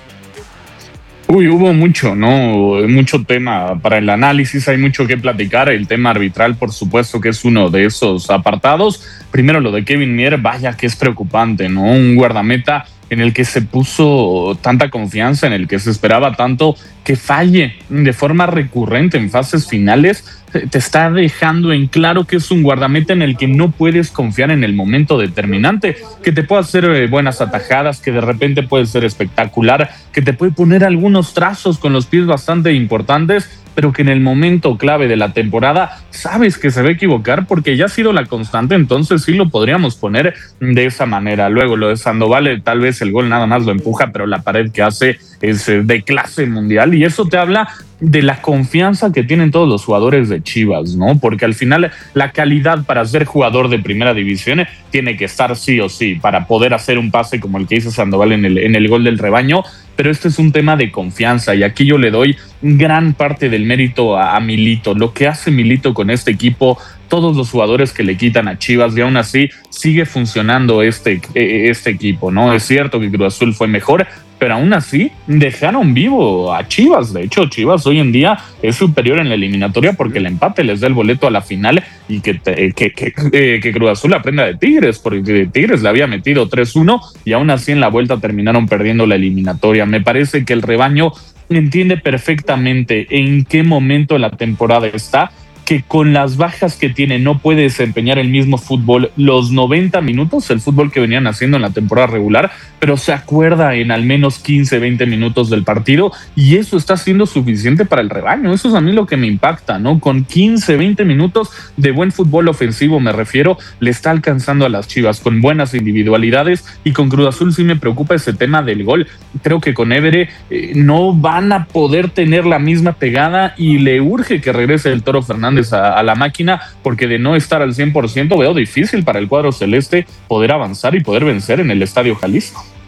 Uy, hubo mucho, ¿no? Mucho tema para el análisis, hay mucho que platicar. El tema arbitral, por supuesto, que es uno de esos apartados. Primero, lo de Kevin Mier, vaya que es preocupante, ¿no? Un guardameta en el que se puso tanta confianza, en el que se esperaba tanto, que falle de forma recurrente en fases finales, te está dejando en claro que es un guardameta en el que no puedes confiar en el momento determinante, que te puede hacer buenas atajadas, que de repente puede ser espectacular, que te puede poner algunos trazos con los pies bastante importantes, pero que en el momento clave de la temporada sabes que se va a equivocar porque ya ha sido la constante, entonces sí lo podríamos poner de esa manera. Luego lo de Sandoval, tal vez el gol nada más lo empuja, pero la pared que hace es de clase mundial, y eso te habla de la confianza que tienen todos los jugadores de Chivas, ¿no? Porque al final la calidad para ser jugador de primera división tiene que estar sí o sí para poder hacer un pase como el que hizo Sandoval en el, en el gol del rebaño, pero este es un tema de confianza y aquí yo le doy gran parte del mérito a, a Milito. Lo que hace Milito con este equipo, todos los jugadores que le quitan a Chivas, y aún así sigue funcionando este, este equipo, ¿no? Es cierto que Cruz Azul fue mejor, pero aún así dejaron vivo a Chivas. De hecho, Chivas hoy en día es superior en la eliminatoria porque el empate les da el boleto a la final, y que, te, que, que, eh, que Cruz Azul aprenda de Tigres, porque Tigres le había metido tres uno y aún así en la vuelta terminaron perdiendo la eliminatoria. Me parece que el rebaño entiende perfectamente en qué momento de la temporada está, que con las bajas que tiene no puede desempeñar el mismo fútbol los noventa minutos, el fútbol que venían haciendo en la temporada regular, pero se acuerda en al menos quince, veinte minutos del partido, y eso está siendo suficiente para el rebaño. Eso es a mí lo que me impacta, ¿no? Con quince, veinte minutos de buen fútbol ofensivo, me refiero, le está alcanzando a las Chivas con buenas individualidades, y con Cruz Azul sí me preocupa ese tema del gol. Creo que con Évere eh, no van a poder tener la misma pegada, y le urge que regrese el Toro Fernández A, a la máquina, porque de no estar al cien por ciento veo difícil para el cuadro celeste poder avanzar y poder vencer en el Estadio Jalisco.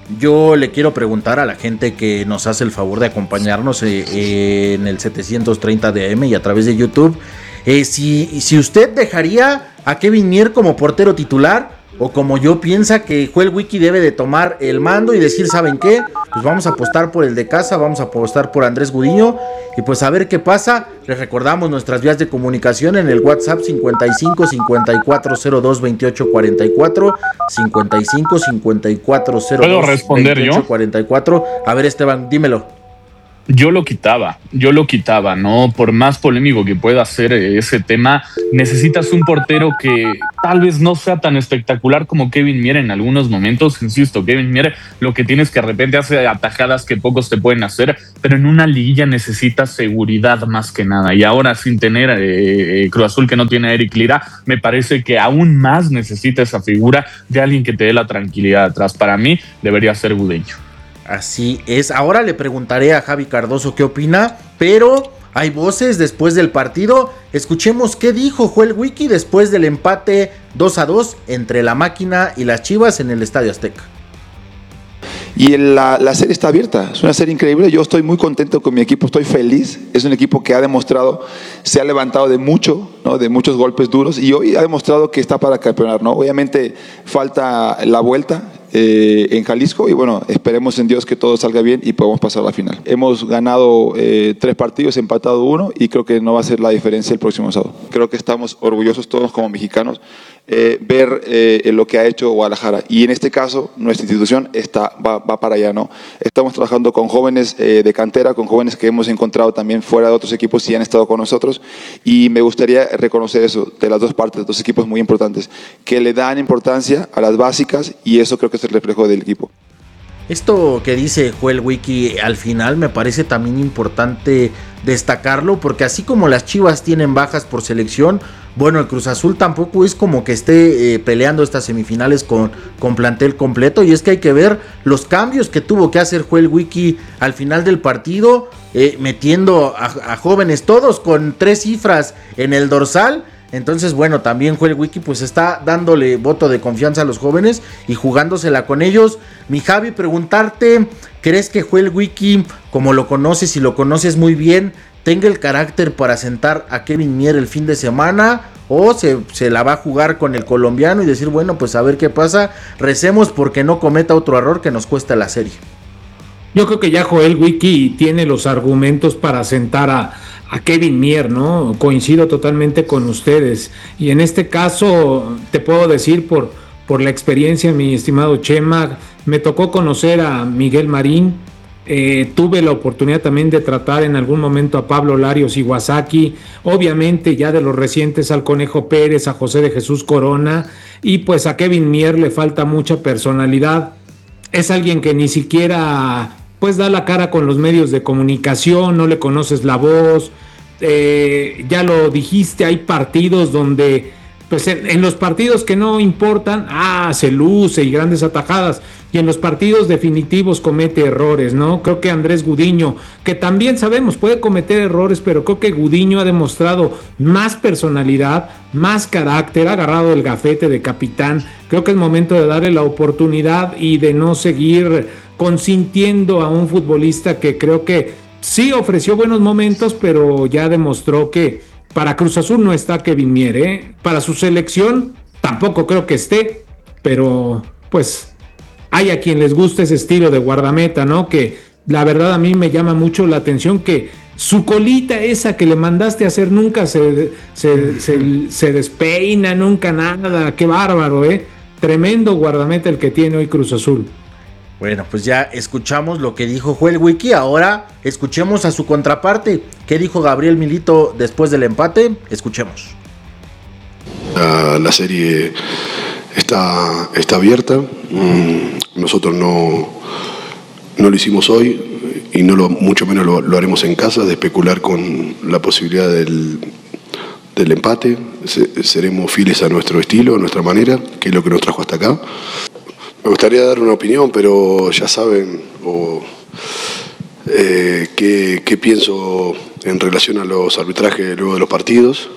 yo le quiero preguntar a la gente que nos hace el favor de acompañarnos eh, eh, en el setecientos treinta de A M y a través de YouTube, eh, si, si usted dejaría a Kevin Mier como portero titular, o como yo piensa que Joel Wiki debe de tomar el mando y decir, ¿saben qué? Pues vamos a apostar por el de casa, vamos a apostar por Andrés Gudiño y pues a ver qué pasa. Les recordamos nuestras vías de comunicación en el WhatsApp cincuenta y cinco, cincuenta y cuatro, cero dos, veintiocho, cuarenta y cuatro, cincuenta y cinco, cincuenta y cuatro, cero dos, ¿Puedo responder veintiocho, yo? cuarenta y cuatro. A ver, Esteban, dímelo. Yo lo quitaba, yo lo quitaba, ¿no? Por más polémico que pueda ser ese tema, necesitas un portero que tal vez no sea tan espectacular como Kevin Mier en algunos momentos. Insisto, Kevin Mier lo que tienes que de repente hace atajadas que pocos te pueden hacer, pero en una liguilla necesitas seguridad más que nada. Y ahora sin tener eh, Cruz Azul que no tiene a Eric Lira, me parece que aún más necesita esa figura de alguien que te dé la tranquilidad atrás. Para mí debería ser Gudiño. Así es, ahora le preguntaré a Javi Cardoso qué opina, pero hay voces después del partido. Escuchemos qué dijo Joel Wiki después del empate dos a dos entre la Máquina y las Chivas en el Estadio Azteca. Y la, la serie está abierta, es una serie increíble, yo estoy muy contento con mi equipo, estoy feliz, es un equipo que ha demostrado, se ha levantado de mucho, ¿no? De muchos golpes duros y hoy ha demostrado que está para campeonar, ¿no? Obviamente falta la vuelta eh, en Jalisco y bueno, esperemos en Dios que todo salga bien y podamos pasar a la final. Hemos ganado eh, tres partidos, empatado uno y creo que no va a ser la diferencia el próximo sábado. Creo que estamos orgullosos todos como mexicanos eh, ver eh, lo que ha hecho Guadalajara y en este caso nuestra institución está, va, va para allá, ¿no? Estamos trabajando con jóvenes eh, de cantera, con jóvenes que hemos encontrado también fuera de otros equipos y han estado con nosotros y me gustaría reconocer eso de las dos partes, de dos equipos muy importantes, que le dan importancia a las básicas y eso creo que es el reflejo del equipo. Esto que dice Joel Wiki al final me parece también importante destacarlo porque así como las Chivas tienen bajas por selección, bueno, el Cruz Azul tampoco es como que esté eh, peleando estas semifinales con, con plantel completo y es que hay que ver los cambios que tuvo que hacer Joel Wiki al final del partido, eh, metiendo a, a jóvenes todos con tres cifras en el dorsal. Entonces, bueno, también Joel Wiki pues está dándole voto de confianza a los jóvenes y jugándosela con ellos. Mi Javi, preguntarte, ¿crees que Joel Wiki, como lo conoces y lo conoces muy bien, tenga el carácter para sentar a Kevin Mier el fin de semana? ¿O se, se la va a jugar con el colombiano y decir, bueno, pues a ver qué pasa? Recemos porque no cometa otro error que nos cuesta la serie. Yo creo que ya Joel Wiki tiene los argumentos para sentar a, a Kevin Mier, ¿no? Coincido totalmente con ustedes. Y en este caso, te puedo decir por, por la experiencia, mi estimado Chema, me tocó conocer a Miguel Marín. Eh, tuve la oportunidad también de tratar en algún momento a Pablo Larios Iwasaki, obviamente ya de los recientes al Conejo Pérez, a José de Jesús Corona, y pues a Kevin Mier le falta mucha personalidad. Es alguien que ni siquiera pues da la cara con los medios de comunicación, no le conoces la voz, eh, ya lo dijiste, hay partidos donde pues en, en los partidos que no importan, ah, se luce y grandes atajadas, y en los partidos definitivos comete errores, ¿no? Creo que Andrés Gudiño, que también sabemos puede cometer errores, pero creo que Gudiño ha demostrado más personalidad, más carácter, ha agarrado el gafete de capitán. Creo que es momento de darle la oportunidad y de no seguir consintiendo a un futbolista que creo que sí ofreció buenos momentos, pero ya demostró que para Cruz Azul no está Kevin Mier, ¿eh? Para su selección tampoco creo que esté, pero pues hay a quien les gusta ese estilo de guardameta, ¿no? Que la verdad a mí me llama mucho la atención que su colita esa que le mandaste a hacer nunca se, se, se, se despeina, nunca nada, qué bárbaro, ¿eh? Tremendo guardameta el que tiene hoy Cruz Azul. Bueno, pues ya escuchamos lo que dijo Joel Wiki, ahora escuchemos a su contraparte. ¿Qué dijo Gabriel Milito después del empate? Escuchemos. La, la serie está, está abierta, mm, nosotros no, no lo hicimos hoy y no lo, mucho menos lo, lo haremos en casa, de especular con la posibilidad del, del empate. Se, seremos fieles a nuestro estilo, a nuestra manera, que es lo que nos trajo hasta acá. Me gustaría dar una opinión, pero ya saben o, eh, qué, qué pienso en relación a los arbitrajes luego de los partidos.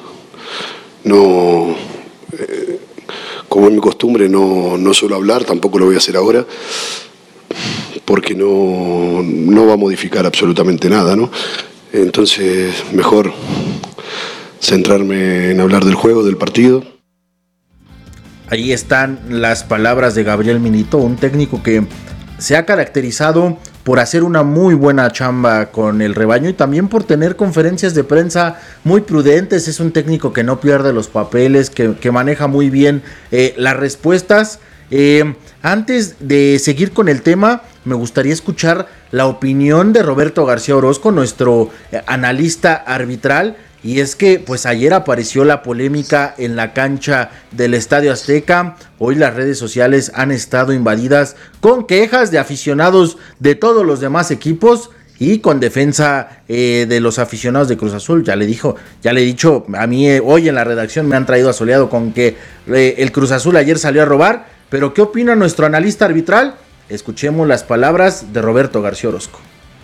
No, eh, como es mi costumbre, no, no suelo hablar, tampoco lo voy a hacer ahora. porque no, no va a modificar absolutamente nada, ¿no? Entonces, mejor centrarme en hablar del juego, del partido. Ahí están las palabras de Gabriel Milito, un técnico que se ha caracterizado por hacer una muy buena chamba con el rebaño y también por tener conferencias de prensa muy prudentes. Es un técnico que no pierde los papeles, que, que maneja muy bien eh, las respuestas. Eh, antes de seguir con el tema, me gustaría escuchar la opinión de Roberto García Orozco, nuestro eh, analista arbitral. Y es que pues ayer apareció la polémica en la cancha del Estadio Azteca. Hoy las redes sociales han estado invadidas con quejas de aficionados de todos los demás equipos y con defensa eh, de los aficionados de Cruz Azul. Ya le dijo, ya le he dicho, a mí eh, hoy en la redacción me han traído asoleado con que eh, el Cruz Azul ayer salió a robar. Pero ¿qué opina nuestro analista arbitral? Escuchemos las palabras de Roberto García Orozco.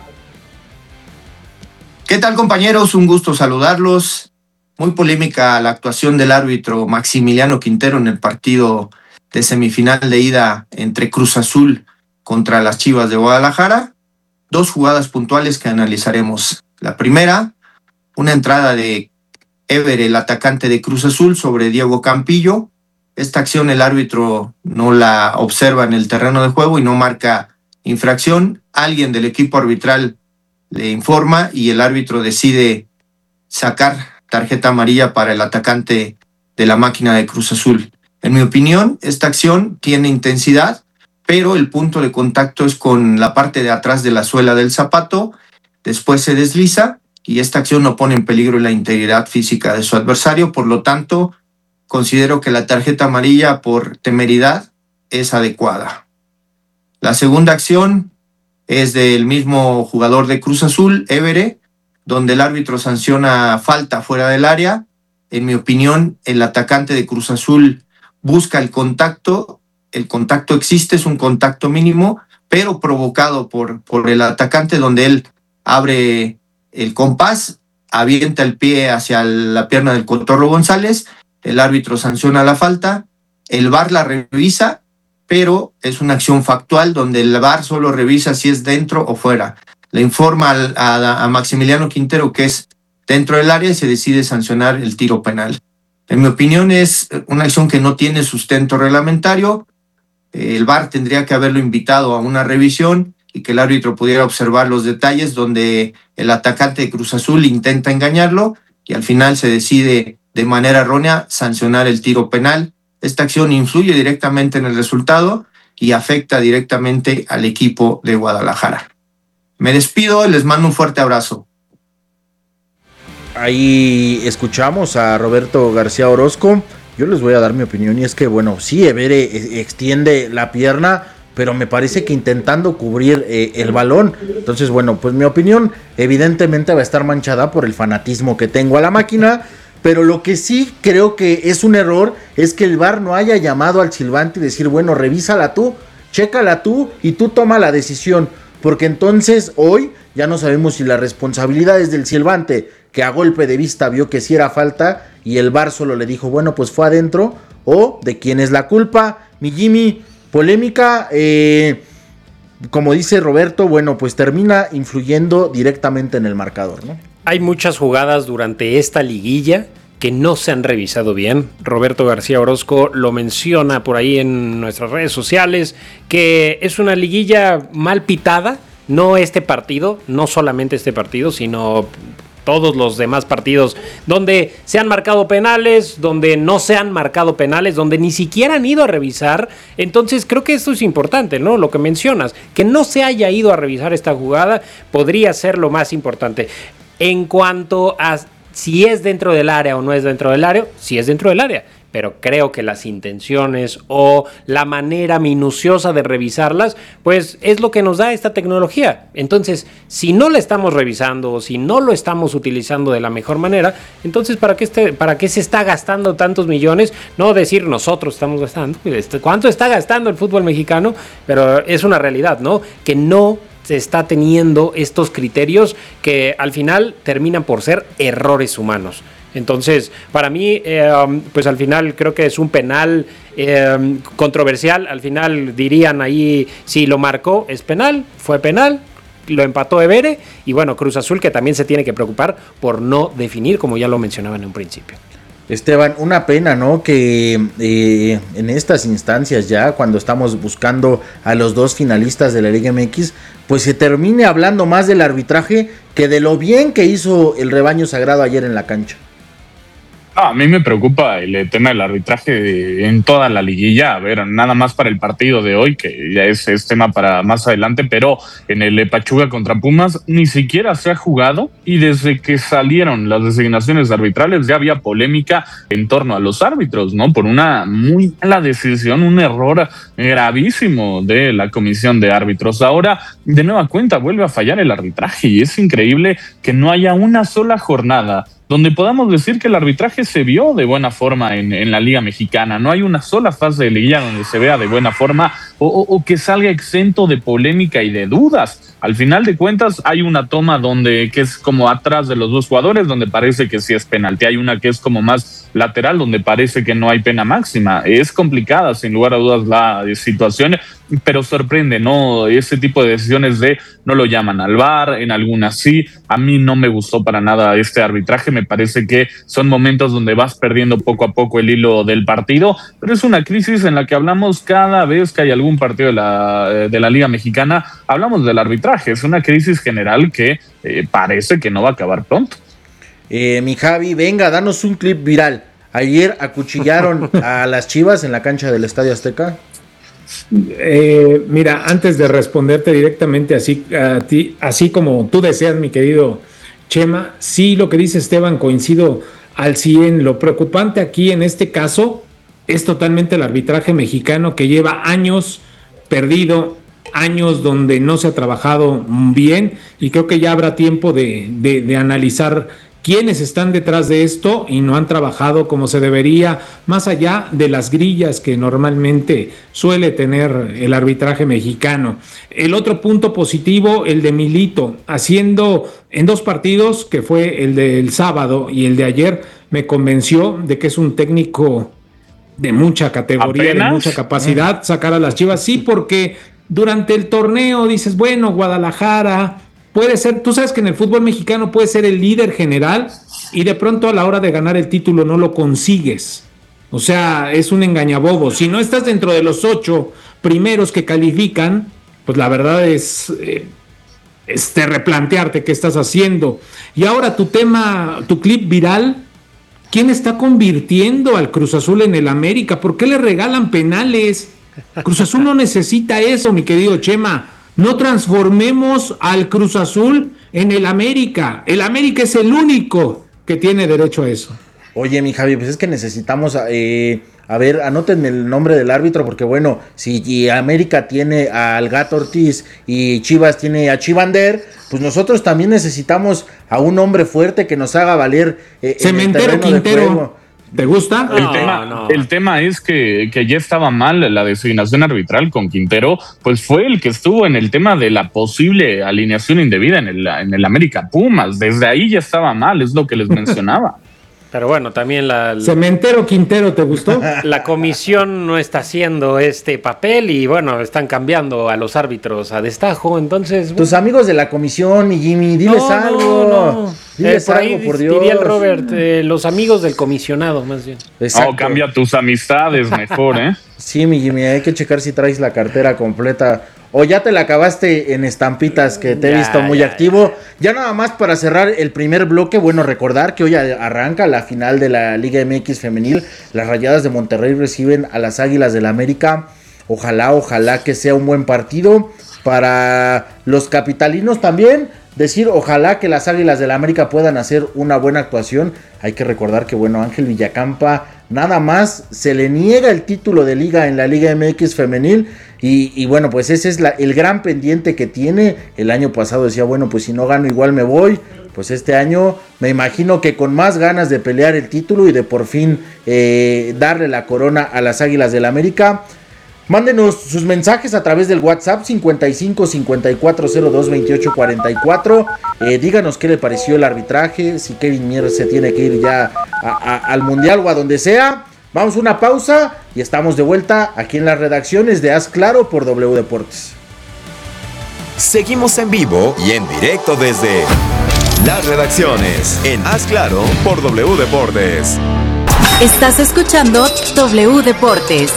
¿Qué tal, compañeros? Un gusto saludarlos. Muy polémica la actuación del árbitro Maximiliano Quintero en el partido de semifinal de ida entre Cruz Azul contra las Chivas de Guadalajara. Dos jugadas puntuales que analizaremos. La primera, una entrada de Ever, el atacante de Cruz Azul, sobre Diego Campillo. Esta acción el árbitro no la observa en el terreno de juego y no marca infracción. Alguien del equipo arbitral le informa y el árbitro decide sacar tarjeta amarilla para el atacante de la máquina de Cruz Azul. En mi opinión, esta acción tiene intensidad, pero el punto de contacto es con la parte de atrás de la suela del zapato, después se desliza y esta acción no pone en peligro la integridad física de su adversario, por lo tanto, considero que la tarjeta amarilla por temeridad es adecuada. La segunda acción es del mismo jugador de Cruz Azul, Évere, donde el árbitro sanciona falta fuera del área. En mi opinión, el atacante de Cruz Azul busca el contacto, el contacto existe, es un contacto mínimo, pero provocado por, por el atacante, donde él abre el compás, avienta el pie hacia la pierna del Cotorro González, el árbitro sanciona la falta, el V A R la revisa, pero es una acción factual donde el V A R solo revisa si es dentro o fuera. Le informa al, a, a Maximiliano Quintero que es dentro del área y se decide sancionar el tiro penal. En mi opinión es una acción que no tiene sustento reglamentario. El V A R tendría que haberlo invitado a una revisión y que el árbitro pudiera observar los detalles donde el atacante de Cruz Azul intenta engañarlo y al final se decide de manera errónea sancionar el tiro penal. Esta acción influye directamente en el resultado y afecta directamente al equipo de Guadalajara. Me despido y les mando un fuerte abrazo. Ahí escuchamos a Roberto García Orozco. Yo les voy a dar mi opinión y es que, bueno, sí, Evere extiende la pierna, pero me parece que intentando cubrir eh, el balón. Entonces, bueno, pues mi opinión evidentemente va a estar manchada por el fanatismo que tengo a la máquina. Pero lo que sí creo que es un error es que el V A R no haya llamado al silbante y decir, bueno, revísala tú, chécala tú y tú toma la decisión. Porque entonces hoy ya no sabemos si la responsabilidad es del silbante, que a golpe de vista vio que sí era falta y el V A R solo le dijo, bueno, pues fue adentro, o de quién es la culpa. Mi Jimmy, polémica, eh, como dice Roberto, bueno, pues termina influyendo directamente en el marcador, ¿no? Hay muchas jugadas durante esta liguilla que no se han revisado bien. Roberto García Orozco lo menciona por ahí en nuestras redes sociales, que es una liguilla mal pitada, no este partido, no solamente este partido, sino todos los demás partidos donde se han marcado penales, donde no se han marcado penales, donde ni siquiera han ido a revisar. Entonces creo que esto es importante, ¿no? Lo que mencionas, que no se haya ido a revisar esta jugada podría ser lo más importante. En cuanto a si es dentro del área o no es dentro del área, sí es dentro del área, pero creo que las intenciones o la manera minuciosa de revisarlas, pues es lo que nos da esta tecnología. Entonces, si no la estamos revisando o si no lo estamos utilizando de la mejor manera, entonces ¿para qué, este, para qué se está gastando tantos millones? No decir nosotros estamos gastando, ¿cuánto está gastando el fútbol mexicano? Pero es una realidad, ¿no? Que no se está teniendo estos criterios que al final terminan por ser errores humanos. Entonces, para mí, eh, pues al final creo que es un penal eh, controversial. Al final dirían ahí, si lo marcó, es penal, fue penal. Lo empató Evere y bueno, Cruz Azul que también se tiene que preocupar por no definir, como ya lo mencionaban en un principio. Esteban, una pena, ¿no? Que eh, en estas instancias ya, cuando estamos buscando a los dos finalistas de la Liga M X, pues se termine hablando más del arbitraje que de lo bien que hizo el rebaño sagrado ayer en la cancha. A mí me preocupa el tema del arbitraje en toda la liguilla. A ver, nada más para el partido de hoy, que ya es, es tema para más adelante, pero en el Pachuca contra Pumas ni siquiera se ha jugado y desde que salieron las designaciones arbitrales ya había polémica en torno a los árbitros, ¿no? Por una muy mala decisión, un error gravísimo de la comisión de árbitros. Ahora, de nueva cuenta, vuelve a fallar el arbitraje y es increíble que no haya una sola jornada donde podamos decir que el arbitraje se vio de buena forma en, en la Liga Mexicana. No hay una sola fase de liguilla donde se vea de buena forma o, o, o que salga exento de polémica y de dudas. Al final de cuentas hay una toma donde que es como atrás de los dos jugadores, donde parece que sí es penalti. Hay una que es como más lateral, donde parece que no hay pena máxima. Es complicada, sin lugar a dudas, la situación, pero sorprende, ¿no? Ese tipo de decisiones de no lo llaman al V A R, en algunas sí. A mí no me gustó para nada este arbitraje. Me parece que son momentos donde vas perdiendo poco a poco el hilo del partido, pero es una crisis en la que hablamos cada vez que hay algún partido de la, de la Liga Mexicana, hablamos del arbitraje. Es una crisis general que eh, parece que no va a acabar pronto. Eh, mi Javi, venga, danos un clip viral. Ayer acuchillaron a las Chivas en la cancha del Estadio Azteca. Eh, mira, antes de responderte directamente así, a ti, así como tú deseas, mi querido Chema, sí, lo que dice Esteban, coincido al cien. Lo preocupante aquí en este caso es totalmente el arbitraje mexicano, que lleva años perdido, años donde no se ha trabajado bien, y creo que ya habrá tiempo de, de, de analizar quiénes están detrás de esto y no han trabajado como se debería, más allá de las grillas que normalmente suele tener el arbitraje mexicano. El otro punto positivo, el de Milito, haciendo en dos partidos, que fue el del sábado y el de ayer, me convenció de que es un técnico de mucha categoría, ¿apenas? De mucha capacidad, sacar a las Chivas, sí, porque durante el torneo dices, bueno, Guadalajara puede ser, tú sabes que en el fútbol mexicano puede ser el líder general y de pronto a la hora de ganar el título no lo consigues. O sea, es un engañabobo. Si no estás dentro de los ocho primeros que califican, pues la verdad es, eh, es de replantearte qué estás haciendo. Y ahora tu tema, tu clip viral, ¿quién está convirtiendo al Cruz Azul en el América? ¿Por qué le regalan penales? Cruz Azul no necesita eso, mi querido Chema. No transformemos al Cruz Azul en el América. El América es el único que tiene derecho a eso. Oye, mi Javi, pues es que necesitamos, eh, a ver, anótenme el nombre del árbitro, porque bueno, si América tiene al Gato Ortiz y Chivas tiene a Chivander, pues nosotros también necesitamos a un hombre fuerte que nos haga valer eh, Cementero en el Quintero. ¿Te gusta? El, no, tema, no. el tema es que, que ya estaba mal la designación arbitral con Quintero, pues fue el que estuvo en el tema de la posible alineación indebida en el, en el América Pumas. Desde ahí ya estaba mal, es lo que les mencionaba. Pero bueno, también la, la... Cementero Quintero, ¿te gustó? La comisión no está haciendo este papel y bueno, están cambiando a los árbitros a destajo, entonces... Tus amigos de la comisión, mi Jimmy, diles no, algo. No, no. Diles eh, por algo, ahí por Dios. Diría el Robert, eh, los amigos del comisionado, más bien. Exacto. Oh, cambia tus amistades mejor, ¿eh? Sí, mi Jimmy, hay que checar si traes la cartera completa. O ya te la acabaste en estampitas, que te he ya, visto muy ya, activo. Ya. ya nada más para cerrar el primer bloque, bueno, recordar que hoy arranca la final de la Liga M X femenil. Las Rayadas de Monterrey reciben a las Águilas del la América. Ojalá, ojalá que sea un buen partido. Para los capitalinos también, decir ojalá que las Águilas del la América puedan hacer una buena actuación. Hay que recordar que, bueno, Ángel Villacampa nada más se le niega el título de liga en la Liga M X femenil. Y, y bueno, pues ese es la, el gran pendiente que tiene. El año pasado decía, bueno, pues si no gano igual me voy. Pues este año me imagino que con más ganas de pelear el título y de por fin eh, darle la corona a las Águilas del la América. Mándenos sus mensajes a través del WhatsApp cincuenta y cinco cincuenta y cuatro cero dos veintiocho cuarenta y cuatro. Eh, díganos qué le pareció el arbitraje, si Kevin Mier se tiene que ir ya a, a, al Mundial o a donde sea. Vamos a una pausa y estamos de vuelta aquí en las redacciones de Haz Claro por W Deportes. Seguimos en vivo y en directo desde las redacciones en Haz Claro por W Deportes. Estás escuchando W Deportes.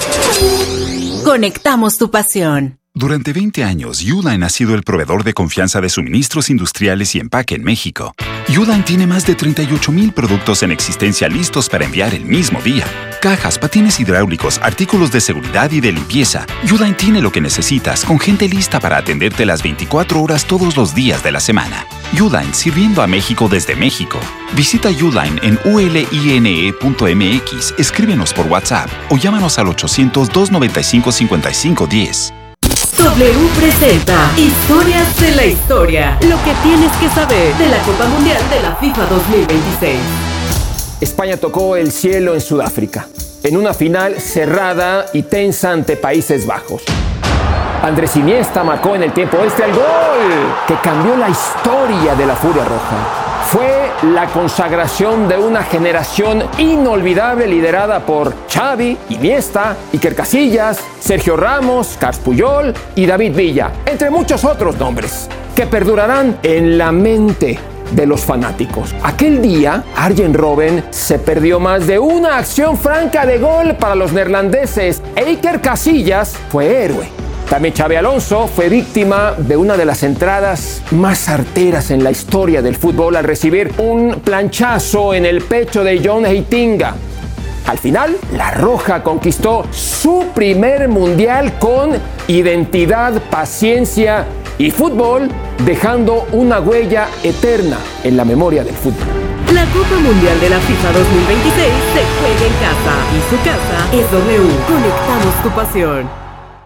Conectamos tu pasión. Durante veinte años, Uline ha sido el proveedor de confianza de suministros industriales y empaque en México. Uline tiene más de treinta y ocho mil productos en existencia listos para enviar el mismo día. Cajas, patines hidráulicos, artículos de seguridad y de limpieza. Uline tiene lo que necesitas, con gente lista para atenderte las veinticuatro horas todos los días de la semana. Uline, sirviendo a México desde México. Visita Uline en u l i n e punto m x, escríbenos por WhatsApp o llámanos al ochocientos, doscientos noventa y cinco, cincuenta y cinco diez. W presenta Historias de la Historia. Lo que tienes que saber de la Copa Mundial de la FIFA dos mil veintiséis. España tocó el cielo en Sudáfrica, en una final cerrada y tensa ante Países Bajos. Andrés Iniesta marcó en el tiempo extra el gol que cambió la historia de la Furia Roja. Fue la consagración de una generación inolvidable liderada por Xavi, Iniesta, Iker Casillas, Sergio Ramos, Carles Puyol y David Villa, entre muchos otros nombres, que perdurarán en la mente de los fanáticos. Aquel día, Arjen Robben se perdió más de una acción franca de gol para los neerlandeses e Iker Casillas fue héroe. También Xabi Alonso fue víctima de una de las entradas más certeras en la historia del fútbol al recibir un planchazo en el pecho de John Heitinga. Al final, la Roja conquistó su primer mundial con identidad, paciencia y fútbol, dejando una huella eterna en la memoria del fútbol. La Copa Mundial de la FIFA dos mil veintiséis se juega en casa y su casa es W. Conectamos tu pasión.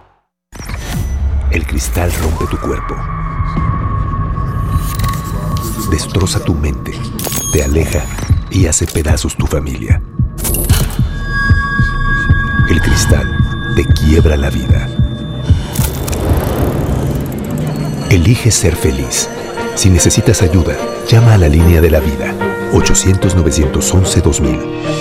El cristal rompe tu cuerpo, destroza tu mente, te aleja y hace pedazos tu familia. El cristal te quiebra la vida. Elige ser feliz. Si necesitas ayuda, llama a la línea de la vida, ochocientos, novecientos once, dos mil.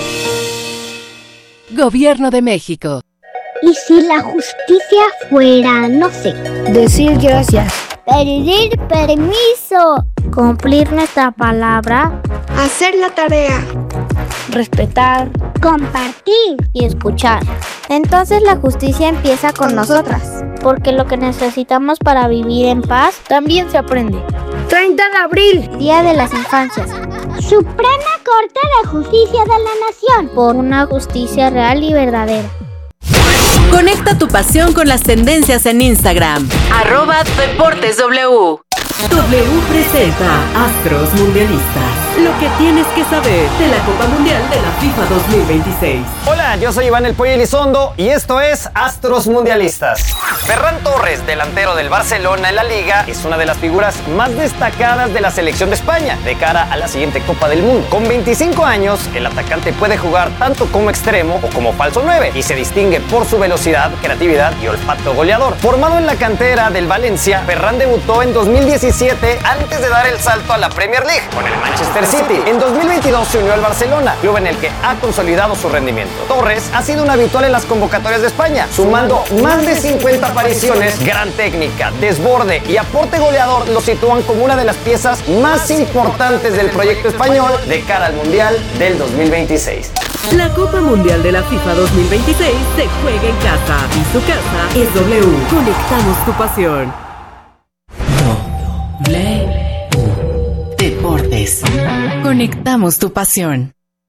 Gobierno de México. ¿Y si la justicia fuera, no sé, decir gracias, pedir permiso, cumplir nuestra palabra, hacer la tarea, respetar, compartir y escuchar? Entonces la justicia empieza con nosotras, porque lo que necesitamos para vivir en paz también se aprende. treinta de abril, Día de las Infancias. Suprema Corte de Justicia de la Nación, por una justicia real y verdadera. Conecta tu pasión con las tendencias en Instagram. Arroba Deportes W. W presenta Astros Mundialistas. Lo que tienes que saber de la Copa Mundial de la FIFA dos mil veintiséis. Hola, yo soy Iván El Pollo Elizondo y esto es Astros Mundialistas. Ferran Torres, delantero del Barcelona en la Liga, es una de las figuras más destacadas de la selección de España de cara a la siguiente Copa del Mundo. Con veinticinco años, el atacante puede jugar tanto como extremo o como falso nueve y se distingue por su velocidad, creatividad y olfato goleador. Formado en la cantera del Valencia, Ferran debutó en dos mil diecisiete antes de dar el salto a la Premier League con el Manchester City. En dos mil veintidós se unió al Barcelona, club en el que ha consolidado su rendimiento. Torres ha sido un habitual en las convocatorias de España, sumando más de cincuenta apariciones. Gran técnica, desborde y aporte goleador lo sitúan como una de las piezas más importantes del proyecto español de cara al Mundial del dos mil veintiséis. La Copa Mundial de la FIFA dos mil veintiséis se juega en casa y su casa es W. Conectamos tu pasión. W Deportes. Conectamos tu pasión.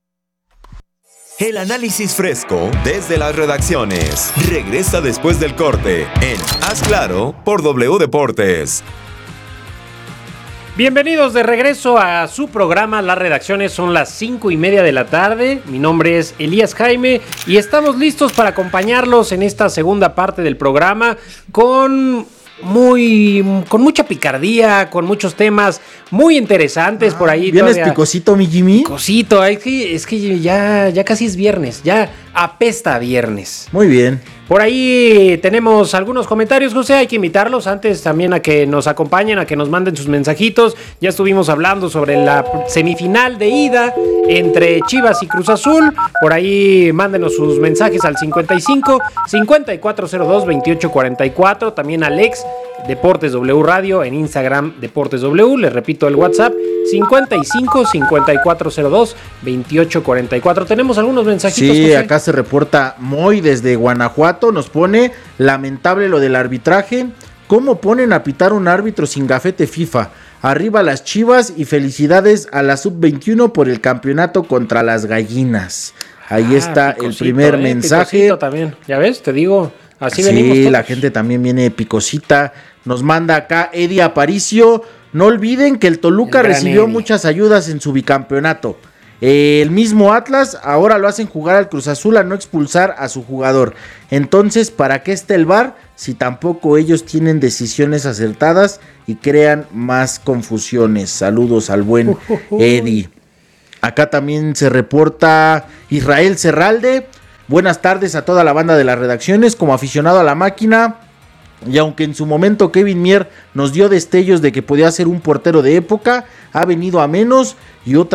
El análisis fresco desde las redacciones. Regresa después del corte en Haz Claro por W Deportes. Bienvenidos de regreso a su programa. Las redacciones son las cinco y media de la tarde. Mi nombre es Elías Jaime y estamos listos para acompañarlos en esta segunda parte del programa con muy con mucha picardía, con muchos temas muy interesantes ah, por ahí. ¿Vienes picosito, mi Jimmy? Picosito, es que, es que ya, ya casi es viernes, ya apesta a viernes. Muy bien. Por ahí tenemos algunos comentarios, José, hay que invitarlos antes también a que nos acompañen, a que nos manden sus mensajitos. Ya estuvimos hablando sobre la semifinal de ida entre Chivas y Cruz Azul. Por ahí mándenos sus mensajes al cincuenta y cinco, cincuenta y cuatro cero dos, veintiocho cuarenta y cuatro. También Alex, Deportes W Radio, en Instagram Deportes W. Les repito el WhatsApp, cincuenta y cinco, cincuenta y cuatro cero dos, veintiocho cuarenta y cuatro. Tenemos algunos mensajitos, Sí, José. acá se reporta Moy desde Guanajuato. Nos pone lamentable lo del arbitraje. ¿Cómo ponen a pitar un árbitro sin gafete FIFA? Arriba las Chivas y felicidades a la sub veintiuno por el campeonato contra las gallinas. Ahí Ah, está picosito, el primer eh, mensaje. picosito también. Ya ves, te digo, así sí, venimos todos. la gente también viene picosita. Nos manda acá Eddie Aparicio. No olviden que el Toluca El gran recibió Eddie. muchas ayudas en su bicampeonato. Eh, el mismo Atlas ahora lo hacen jugar al Cruz Azul a no expulsar a su jugador. Entonces, ¿para qué está el V A R si tampoco ellos tienen decisiones acertadas y crean más confusiones? Saludos al buen Eddie. Acá también se reporta Israel Cerralde. Buenas tardes a toda la banda de las redacciones. Como aficionado a la máquina, y aunque en su momento Kevin Mier nos dio destellos de que podía ser un portero de época, ha venido a menos y otra